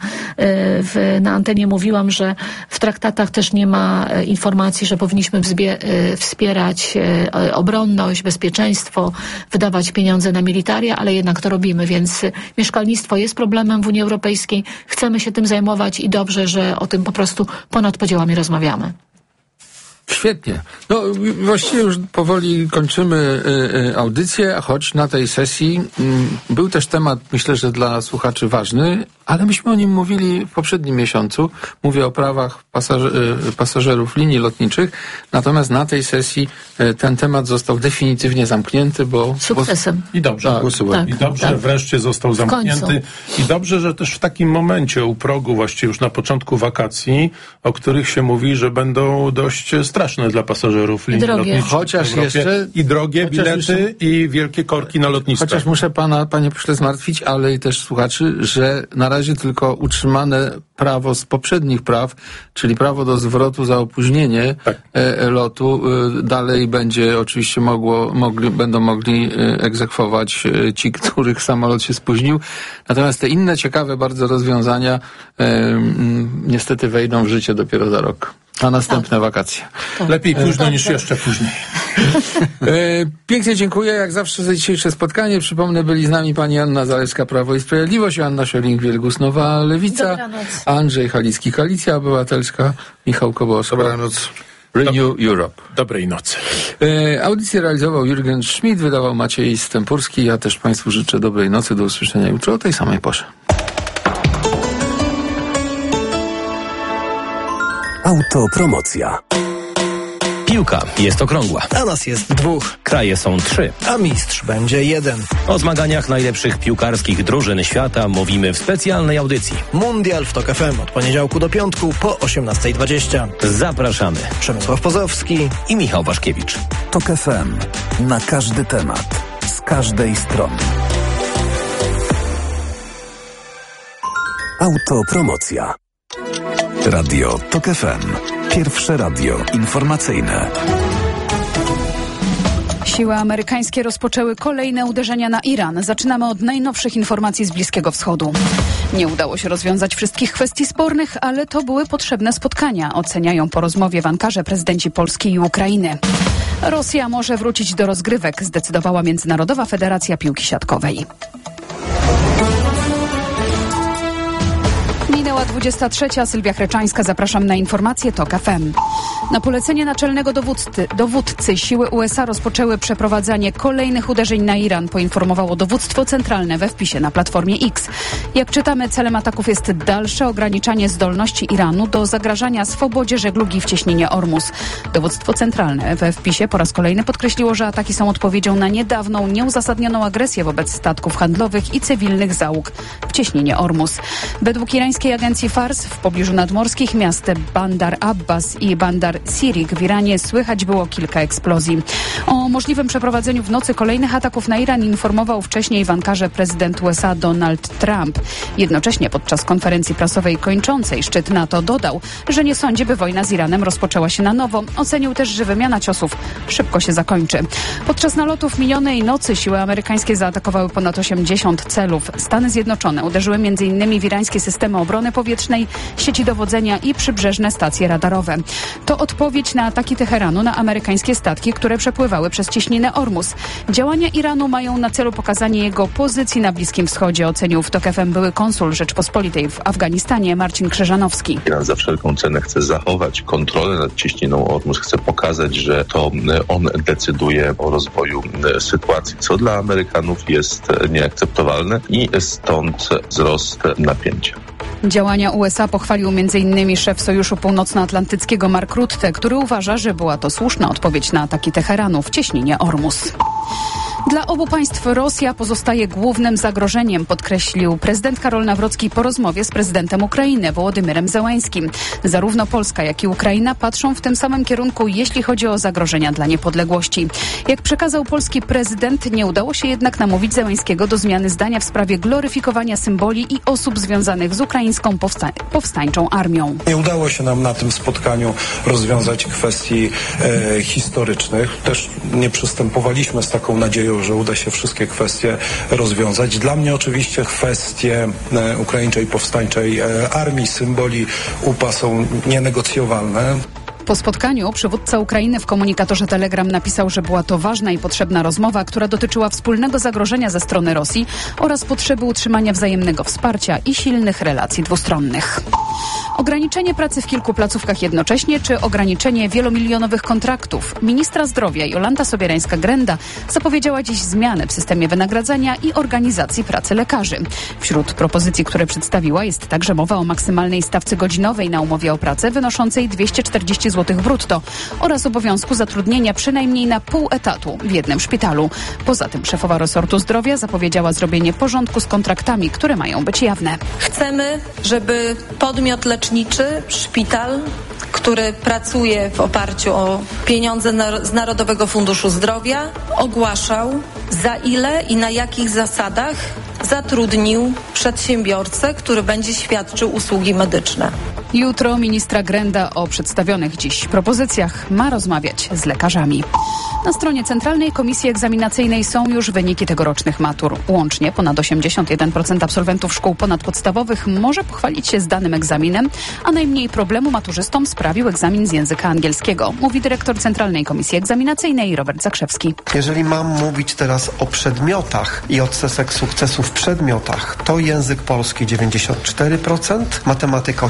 w, na antenie mówiłam, że w traktatach też nie ma informacji, że powinniśmy wzbie- wspierać obronność, bezpieczeństwo, wydawać pieniądze na militaria, ale jednak to robimy, więc mieszkalnictwo jest problemem w Unii Europejskiej. Chcemy się tym zajmować i dobrze, że o tym po prostu ponad podziałami rozmawiamy. Świetnie. No właściwie już powoli kończymy y, y, audycję, choć na tej sesji y, był też temat, myślę, że dla słuchaczy ważny, ale myśmy o nim mówili w poprzednim miesiącu. Mówię o prawach pasaż- y, pasażerów linii lotniczych, natomiast na tej sesji y, ten temat został definitywnie zamknięty, bo... Sukcesem. I dobrze. Tak, tak, I dobrze, tak. wreszcie został zamknięty. I dobrze, że też w takim momencie u progu, właściwie już na początku wakacji, o których się mówi, że będą dość straszne dla pasażerów linii drogie. lotniczych. Chociaż w Europie. jeszcze- I drogie chociaż bilety, jeszcze- i wielkie korki na lotniskach. Chociaż muszę pana, panie pośle, zmartwić, ale i też słuchaczy, że na razie tylko utrzymane prawo z poprzednich praw, czyli prawo do zwrotu za opóźnienie Tak. e, lotu, e, dalej będzie oczywiście mogło, mogli, będą mogli e, egzekwować e, ci, których samolot się spóźnił. Natomiast te inne ciekawe bardzo rozwiązania e, m, niestety wejdą w życie dopiero za rok. Na następne wakacje. Lepiej późno niż jeszcze później. E, pięknie dziękuję, jak zawsze za dzisiejsze spotkanie. Przypomnę, byli z nami pani Anna Zalewska, Prawo i Sprawiedliwość, Joanna Scheuring-Wielgus, Nowa Lewica, Dobranoc. Andrzej Halicki, Koalicja Obywatelska, Michał Kobosko, Dobranoc. Renew Europe. Dobrej nocy. E, audycję realizował Jurgen Schmidt, wydawał Maciej Stępurski. Ja też państwu życzę dobrej nocy, do usłyszenia jutro o tej samej porze. Autopromocja. Piłka jest okrągła. A nas jest dwóch. Kraje są trzy. A mistrz będzie jeden. O zmaganiach najlepszych piłkarskich drużyn świata mówimy w specjalnej audycji. Mundial w Tok F M od poniedziałku do piątku po osiemnasta dwadzieścia. Zapraszamy. Przemysław Pozowski i Michał Waszkiewicz. Tok F M. Na każdy temat. Z każdej strony. Autopromocja. Radio Tok F M. Pierwsze radio informacyjne. Siły amerykańskie rozpoczęły kolejne uderzenia na Iran. Zaczynamy od najnowszych informacji z Bliskiego Wschodu. Nie udało się rozwiązać wszystkich kwestii spornych, ale to były potrzebne spotkania, oceniają po rozmowie w Ankarze prezydenci Polski i Ukrainy. Rosja może wrócić do rozgrywek, zdecydowała Międzynarodowa Federacja Piłki Siatkowej. Minęła dwudziesta trzecia. Sylwia Chreczańska. Zapraszam na informacje Tok F M. Na polecenie naczelnego dowódcy, dowódcy siły U S A rozpoczęły przeprowadzanie kolejnych uderzeń na Iran, poinformowało dowództwo centralne we wpisie na Platformie X. Jak czytamy, celem ataków jest dalsze ograniczanie zdolności Iranu do zagrażania swobodzie żeglugi w cieśninie Ormus. Dowództwo centralne we wpisie po raz kolejny podkreśliło, że ataki są odpowiedzią na niedawną, nieuzasadnioną agresję wobec statków handlowych i cywilnych załóg w cieśninie Ormus. Według irańskiej agencji Fars w pobliżu nadmorskich miast Bandar Abbas i Bandar Sirik w Iranie słychać było kilka eksplozji. O możliwym przeprowadzeniu w nocy kolejnych ataków na Iran informował wcześniej w Ankarze prezydent U S A Donald Trump. Jednocześnie podczas konferencji prasowej kończącej szczyt NATO dodał, że nie sądzi, by wojna z Iranem rozpoczęła się na nowo. Ocenił też, że wymiana ciosów szybko się zakończy. Podczas nalotów minionej nocy siły amerykańskie zaatakowały ponad osiemdziesiąt celów. Stany Zjednoczone uderzyły między innymi w irańskie systemy obrony powietrznej, sieci dowodzenia i przybrzeżne stacje radarowe. To odpowiedź na ataki Teheranu na amerykańskie statki, które przepływały przez cieśninę Ormus. Działania Iranu mają na celu pokazanie jego pozycji na Bliskim Wschodzie, ocenił w Tok F M były konsul Rzeczpospolitej w Afganistanie Marcin Krzyżanowski. Iran za wszelką cenę chce zachować kontrolę nad cieśniną Ormus, chce pokazać, że to on decyduje o rozwoju sytuacji, co dla Amerykanów jest nieakceptowalne i stąd wzrost napięcia. Działania U S A pochwalił między innymi szef Sojuszu Północnoatlantyckiego Mark Rutte, który uważa, że była to słuszna odpowiedź na ataki Teheranu w cieśninie Ormus. Dla obu państw Rosja pozostaje głównym zagrożeniem, podkreślił prezydent Karol Nawrocki po rozmowie z prezydentem Ukrainy Wołodymyrem Zełańskim. Zarówno Polska, jak i Ukraina patrzą w tym samym kierunku, jeśli chodzi o zagrożenia dla niepodległości. Jak przekazał polski prezydent, nie udało się jednak namówić Zełańskiego do zmiany zdania w sprawie gloryfikowania symboli i osób związanych z ukraińską powsta- powstańczą armią. Nie udało się nam na tym spotkaniu rozwiązać kwestii e, historycznych. Też nie przystępowaliśmy z taką nadzieją, że uda się wszystkie kwestie rozwiązać. Dla mnie oczywiście kwestie e, ukraińczej powstańczej e, armii, symboli U P A są nienegocjowalne. Po spotkaniu przywódca Ukrainy w komunikatorze Telegram napisał, że była to ważna i potrzebna rozmowa, która dotyczyła wspólnego zagrożenia ze strony Rosji oraz potrzeby utrzymania wzajemnego wsparcia i silnych relacji dwustronnych. Ograniczenie pracy w kilku placówkach jednocześnie, czy ograniczenie wielomilionowych kontraktów? Ministra zdrowia Jolanta Sobierańska-Grenda zapowiedziała dziś zmiany w systemie wynagradzania i organizacji pracy lekarzy. Wśród propozycji, które przedstawiła, jest także mowa o maksymalnej stawce godzinowej na umowie o pracę wynoszącej dwieście czterdzieści złotych brutto oraz obowiązku zatrudnienia przynajmniej na pół etatu w jednym szpitalu. Poza tym szefowa resortu zdrowia zapowiedziała zrobienie porządku z kontraktami, które mają być jawne. Chcemy, żeby podmiot leczniczy, szpital, który pracuje w oparciu o pieniądze z Narodowego Funduszu Zdrowia, ogłaszał, za ile i na jakich zasadach zatrudnił przedsiębiorcę, który będzie świadczył usługi medyczne. Jutro ministra Grenda o przedstawionych dziś propozycjach ma rozmawiać z lekarzami. Na stronie Centralnej Komisji Egzaminacyjnej są już wyniki tegorocznych matur. Łącznie ponad osiemdziesiąt jeden procent absolwentów szkół ponadpodstawowych może pochwalić się zdanym egzaminem, a najmniej problemu maturzystom sprawił egzamin z języka angielskiego, mówi dyrektor Centralnej Komisji Egzaminacyjnej Robert Zakrzewski. Jeżeli mam mówić teraz o przedmiotach i odsetek sukcesu w przedmiotach, to język polski dziewięćdziesiąt cztery procent, matematyka osiemdziesiąt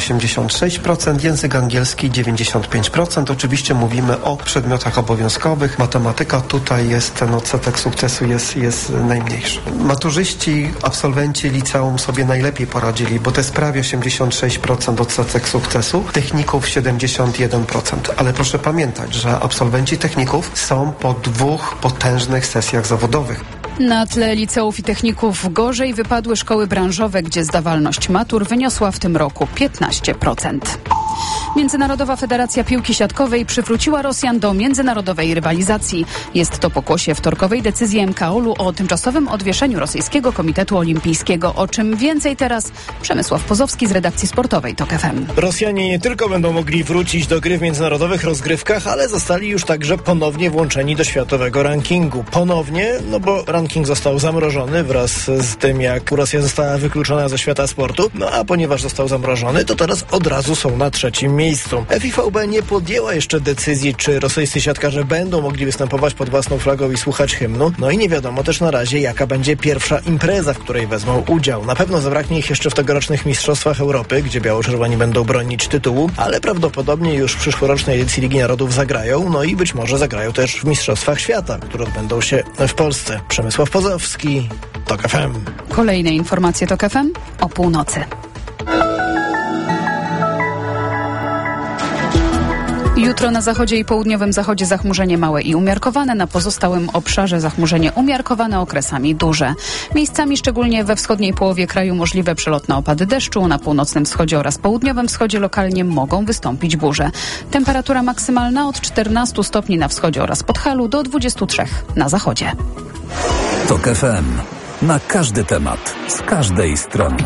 osiemdziesiąt sześć procent, język angielski dziewięćdziesiąt pięć procent. Oczywiście mówimy o przedmiotach obowiązkowych. Matematyka tutaj jest, ten odsetek sukcesu jest, jest najmniejszy. Maturzyści, absolwenci liceum sobie najlepiej poradzili, bo to jest prawie osiemdziesiąt sześć procent odsetek sukcesu, techników siedemdziesiąt jeden procent. Ale proszę pamiętać, że absolwenci techników są po dwóch potężnych sesjach zawodowych. Na tle liceów i techników gorzej wypadły szkoły branżowe, gdzie zdawalność matur wyniosła w tym roku piętnaście procent. Międzynarodowa Federacja Piłki Siatkowej przywróciła Rosjan do międzynarodowej rywalizacji. Jest to pokłosie wtorkowej decyzji M K O L-u o tymczasowym odwieszeniu Rosyjskiego Komitetu Olimpijskiego. O czym więcej teraz Przemysław Pozowski z redakcji sportowej TOK F M. Rosjanie nie tylko będą mogli wrócić do gry w międzynarodowych rozgrywkach, ale zostali już także ponownie włączeni do światowego rankingu. Ponownie, no bo ranking został zamrożony wraz z tym, jak Rosja została wykluczona ze świata sportu. No a ponieważ został zamrożony, to teraz od razu są na trzecim miejscu. F I V B nie podjęła jeszcze decyzji, czy rosyjscy siatkarze będą mogli występować pod własną flagą i słuchać hymnu. No i nie wiadomo też na razie, jaka będzie pierwsza impreza, w której wezmą udział. Na pewno zabraknie ich jeszcze w tegorocznych Mistrzostwach Europy, gdzie biało-czerwoni będą bronić tytułu, ale prawdopodobnie już w przyszłorocznej edycji Ligi Narodów zagrają, no i być może zagrają też w Mistrzostwach Świata, które odbędą się w Polsce. Przemysław Pozowski, TOK F M. Kolejne informacje TOK F M o północy. Jutro na zachodzie i południowym zachodzie zachmurzenie małe i umiarkowane, na pozostałym obszarze zachmurzenie umiarkowane, okresami duże. Miejscami, szczególnie we wschodniej połowie kraju, możliwe przelotne opady deszczu, na północnym wschodzie oraz południowym wschodzie lokalnie mogą wystąpić burze. Temperatura maksymalna od czternastu stopni na wschodzie oraz Podhalu do dwudziestu trzech na zachodzie. TOK F M. Na każdy temat, z każdej strony.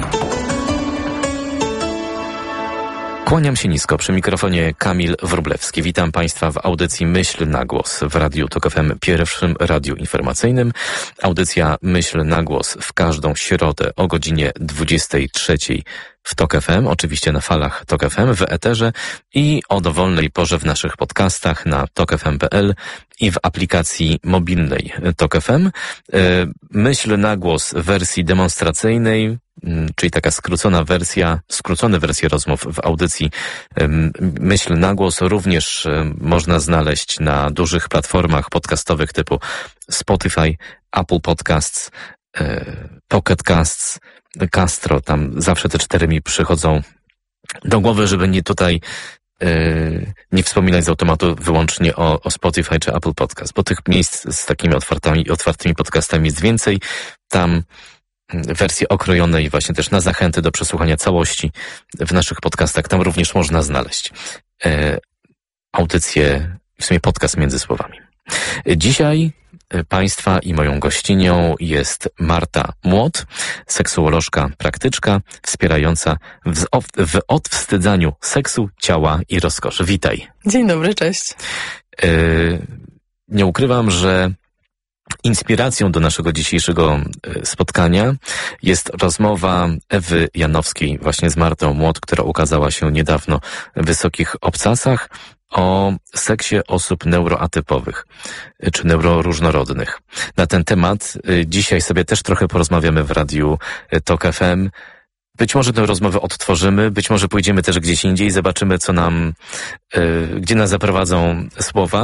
Kłaniam się nisko, przy mikrofonie Kamil Wróblewski. Witam Państwa w audycji Myśl na Głos w Radiu TOK F M, pierwszym radiu informacyjnym. Audycja Myśl na Głos w każdą środę o godzinie dwudziestej trzeciej w TOK F M, oczywiście na falach TOK F M w eterze i o dowolnej porze w naszych podcastach na tok f m kropka p l i w aplikacji mobilnej TOK F M. Myśl na Głos w wersji demonstracyjnej, czyli taka skrócona wersja, skrócone wersje rozmów w audycji Myśl na Głos również można znaleźć na dużych platformach podcastowych typu Spotify, Apple Podcasts, Pocket Casts, Castro. Tam zawsze te cztery mi przychodzą do głowy, żeby nie tutaj yy, nie wspominać z automatu wyłącznie o, o Spotify czy Apple Podcast, bo tych miejsc z takimi otwartymi, otwartymi podcastami jest więcej. Tam wersje okrojone i właśnie też na zachęty do przesłuchania całości w naszych podcastach, tam również można znaleźć yy, audycję, w sumie podcast między słowami. Dzisiaj Państwa i moją gościnią jest Marta Młot, seksuolożka praktyczka wspierająca w, w odwstydzaniu seksu, ciała i rozkoszy. Witaj. Dzień dobry, cześć. Yy, nie ukrywam, że inspiracją do naszego dzisiejszego spotkania jest rozmowa Ewy Janowskiej właśnie z Martą Młot, która ukazała się niedawno w Wysokich Obcasach, o seksie osób neuroatypowych czy neuroróżnorodnych. Na ten temat dzisiaj sobie też trochę porozmawiamy w radiu TOK F M. Być może tę rozmowę odtworzymy, być może pójdziemy też gdzieś indziej, zobaczymy, co nam, gdzie nas zaprowadzą słowa.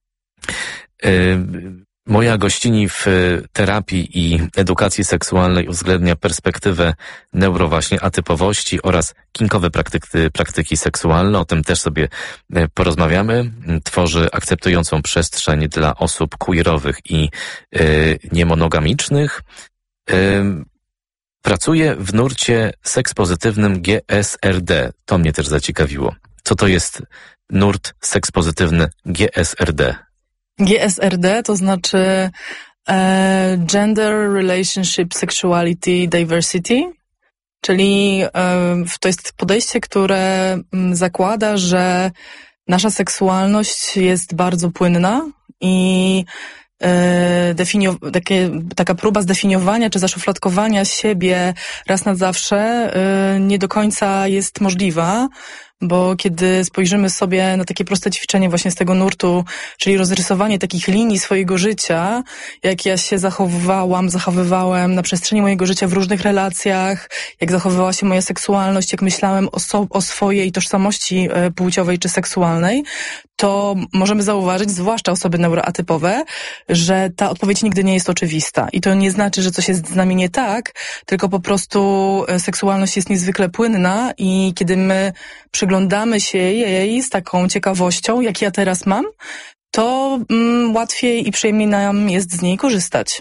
Moja gościni w terapii i edukacji seksualnej uwzględnia perspektywę neuro właśnie atypowości oraz kinkowe praktyki, praktyki seksualne. O tym też sobie porozmawiamy. Tworzy akceptującą przestrzeń dla osób queerowych i y, niemonogamicznych. Y, pracuje w nurcie sekspozytywnym G S R D. To mnie też zaciekawiło. Co to jest nurt sekspozytywny G S R D? G S R D to znaczy e, Gender, Relationship, Sexuality, Diversity, czyli e, to jest podejście, które m, zakłada, że nasza seksualność jest bardzo płynna i e, definio- takie, taka próba zdefiniowania czy zaszufladkowania siebie raz na zawsze e, nie do końca jest możliwa, bo kiedy spojrzymy sobie na takie proste ćwiczenie właśnie z tego nurtu, czyli rozrysowanie takich linii swojego życia, jak ja się zachowywałam, zachowywałem na przestrzeni mojego życia w różnych relacjach, jak zachowywała się moja seksualność, jak myślałem o, so, o swojej tożsamości płciowej czy seksualnej, to możemy zauważyć, zwłaszcza osoby neuroatypowe, że ta odpowiedź nigdy nie jest oczywista. I to nie znaczy, że coś jest z nami nie tak, tylko po prostu seksualność jest niezwykle płynna i kiedy my przyglądamy się jej z taką ciekawością, jak ja teraz mam, to mm, łatwiej i przyjemniej nam jest z niej korzystać.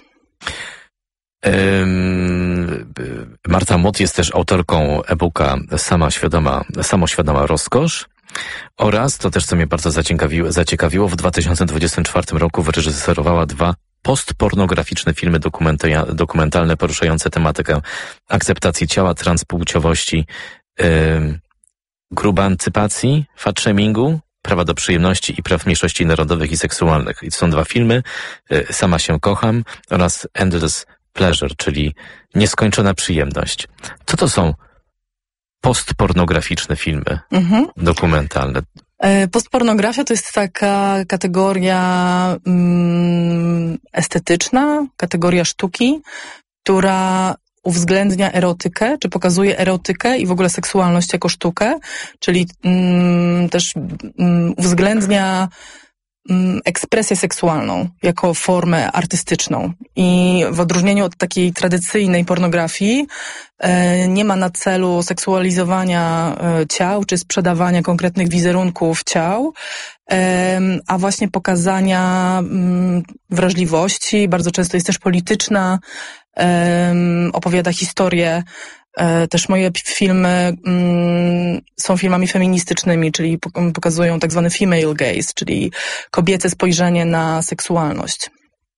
Marta Mot jest też autorką e-booka Sama świadoma, Samoświadoma rozkosz oraz, to też co mnie bardzo zaciekawiło, zaciekawiło w dwa tysiące dwudziestym czwartym roku wyreżyserowała dwa postpornograficzne filmy dokumentalne poruszające tematykę akceptacji ciała, transpłciowości, yy, grubancypacji, fatshamingu, prawa do przyjemności i praw mniejszości narodowych i seksualnych. I to są dwa filmy, yy, Sama się kocham oraz Endless Pleasure, czyli nieskończona przyjemność. Co to są postpornograficzne filmy mhm. dokumentalne? Postpornografia to jest taka kategoria mm, estetyczna, kategoria sztuki, która uwzględnia erotykę, czy pokazuje erotykę i w ogóle seksualność jako sztukę, czyli mm, też mm, uwzględnia ekspresję seksualną jako formę artystyczną. I w odróżnieniu od takiej tradycyjnej pornografii e, nie ma na celu seksualizowania e, ciał czy sprzedawania konkretnych wizerunków ciał, e, a właśnie pokazania m, wrażliwości. Bardzo często jest też polityczna, e, opowiada historię. Też moje filmy mm, są filmami feministycznymi, czyli pokazują tak zwany female gaze, czyli kobiece spojrzenie na seksualność.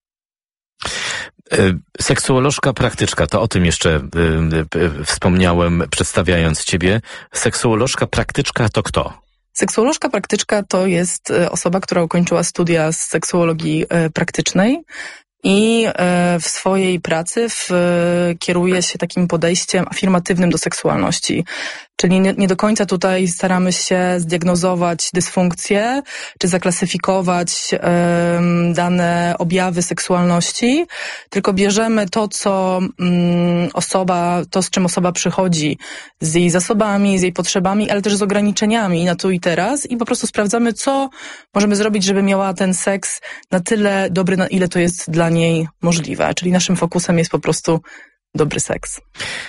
Seksuolożka praktyczka, to o tym jeszcze y, y, wspomniałem, przedstawiając ciebie. Seksuolożka praktyczka to kto? Seksuolożka praktyczka to jest osoba, która ukończyła studia z seksuologii praktycznej. I w swojej pracy w, kieruje się takim podejściem afirmatywnym do seksualności. Czyli nie, nie do końca tutaj staramy się zdiagnozować dysfunkcję, czy zaklasyfikować um, dane objawy seksualności, tylko bierzemy to, co um, osoba, to z czym osoba przychodzi, z jej zasobami, z jej potrzebami, ale też z ograniczeniami na tu i teraz i po prostu sprawdzamy, co możemy zrobić, żeby miała ten seks na tyle dobry, na ile to jest dla niej możliwe. Czyli naszym fokusem jest po prostu dobry seks.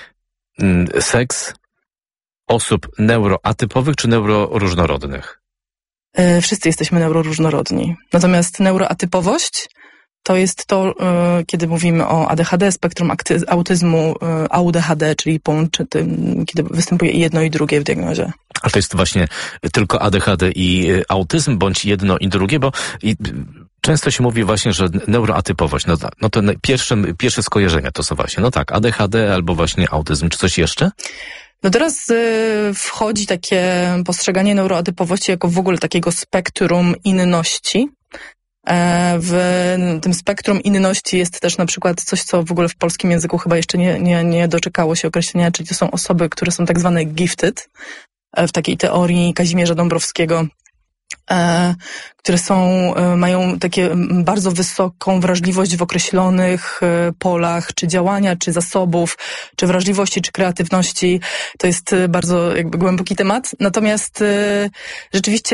Seks osób neuroatypowych czy neuroróżnorodnych? Yy, wszyscy jesteśmy neuroróżnorodni. Natomiast neuroatypowość to jest to, yy, kiedy mówimy o A D H D, spektrum autyzmu, yy, A U D H D, czyli połączy tym, kiedy występuje i jedno i drugie w diagnozie. A to jest właśnie tylko A D H D i autyzm, bądź jedno i drugie, bo i często się mówi właśnie, że neuroatypowość, no, no to pierwsze, pierwsze skojarzenia to są właśnie, no tak, A D H D albo właśnie autyzm, czy coś jeszcze? No teraz y, wchodzi takie postrzeganie neuroatypowości jako w ogóle takiego spektrum inności. E, w tym spektrum inności jest też na przykład coś, co w ogóle w polskim języku chyba jeszcze nie, nie, nie doczekało się określenia, czyli to są osoby, które są tak zwane gifted, e, w takiej teorii Kazimierza Dąbrowskiego, E, które są, e, mają takie bardzo wysoką wrażliwość w określonych e, polach, czy działania, czy zasobów, czy wrażliwości, czy kreatywności. To jest e, bardzo jakby głęboki temat. Natomiast e, rzeczywiście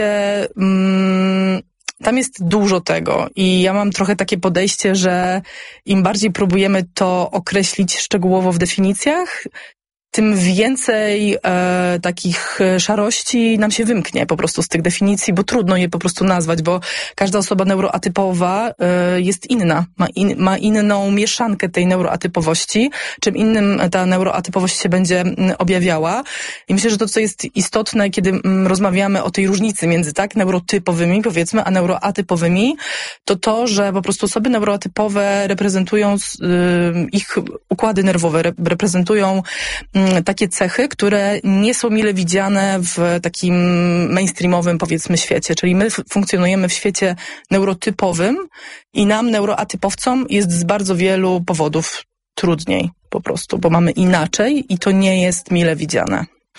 mm, tam jest dużo tego i ja mam trochę takie podejście, że im bardziej próbujemy to określić szczegółowo w definicjach, tym więcej e, takich szarości nam się wymknie po prostu z tych definicji, bo trudno je po prostu nazwać, bo każda osoba neuroatypowa e, jest inna, ma, in, ma inną mieszankę tej neuroatypowości, czym innym ta neuroatypowość się będzie objawiała. I myślę, że to, co jest istotne, kiedy m, rozmawiamy o tej różnicy między tak neurotypowymi, powiedzmy, a neuroatypowymi, to to, że po prostu osoby neuroatypowe reprezentują y, ich układy nerwowe, re, reprezentują y, takie cechy, które nie są mile widziane w takim mainstreamowym, powiedzmy, świecie. Czyli my f- funkcjonujemy w świecie neurotypowym i nam, neuroatypowcom, jest z bardzo wielu powodów trudniej po prostu, bo mamy inaczej i to nie jest mile widziane.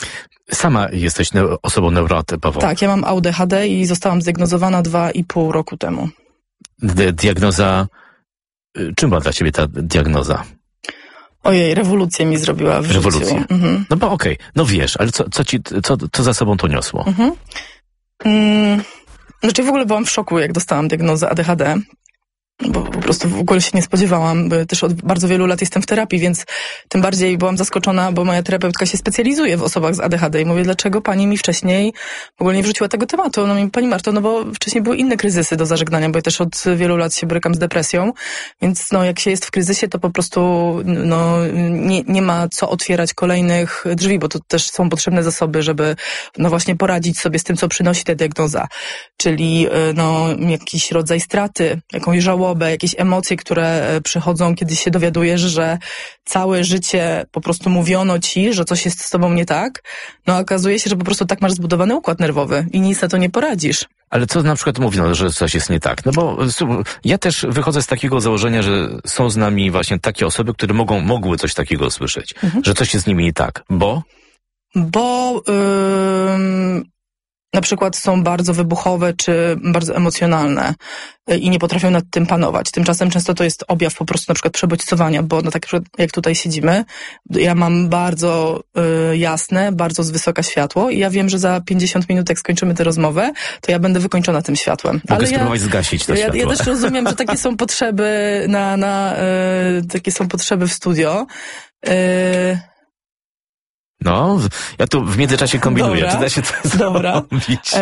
Sama jesteś neu- osobą neurotypową. Tak, ja mam A D H D i zostałam zdiagnozowana dwa i pół roku temu. D- diagnoza... Czym była dla ciebie ta diagnoza? Ojej, rewolucję mi zrobiła w Rewolucję. życiu. Mhm. No bo okej, okay, no wiesz, ale co, co ci, co, co za sobą to niosło? Mhm. Mm, znaczy w ogóle byłam w szoku, jak dostałam diagnozę A D H D. Bo po prostu w ogóle się nie spodziewałam, bo też od bardzo wielu lat jestem w terapii, więc tym bardziej byłam zaskoczona, bo moja terapeutka się specjalizuje w osobach z A D H D i mówię, dlaczego pani mi wcześniej w ogóle nie wrzuciła tego tematu? No mi, pani Marto, no bo wcześniej były inne kryzysy do zażegnania, bo ja też od wielu lat się borykam z depresją, więc no jak się jest w kryzysie, to po prostu no nie, nie ma co otwierać kolejnych drzwi, bo to też są potrzebne zasoby, żeby no właśnie poradzić sobie z tym, co przynosi ta diagnoza, czyli no jakiś rodzaj straty, jakąś żałobę, jakieś emocje, które przychodzą, kiedy się dowiadujesz, że całe życie po prostu mówiono ci, że coś jest z tobą nie tak, no a okazuje się, że po prostu tak masz zbudowany układ nerwowy i nic na to nie poradzisz. Ale co na przykład mówino, że coś jest nie tak? No bo ja też wychodzę z takiego założenia, że są z nami właśnie takie osoby, które mogą, mogły coś takiego słyszeć, mhm. że coś jest z nimi nie tak, bo? Bo... Yy... na przykład są bardzo wybuchowe czy bardzo emocjonalne i nie potrafią nad tym panować. Tymczasem często to jest objaw po prostu na przykład przebodźcowania, bo no tak jak tutaj siedzimy, ja mam bardzo y, jasne, bardzo z wysoka światło i ja wiem, że za pięćdziesiąt minut jak skończymy tę rozmowę, to ja będę wykończona tym światłem. Mogę Ale spróbować ja, zgasić to ja, światło. Ja też rozumiem, że takie są potrzeby na, na y, takie są potrzeby w studio. Y, No, ja tu w międzyczasie kombinuję. Dobra, czy da się to dobra. zrobić?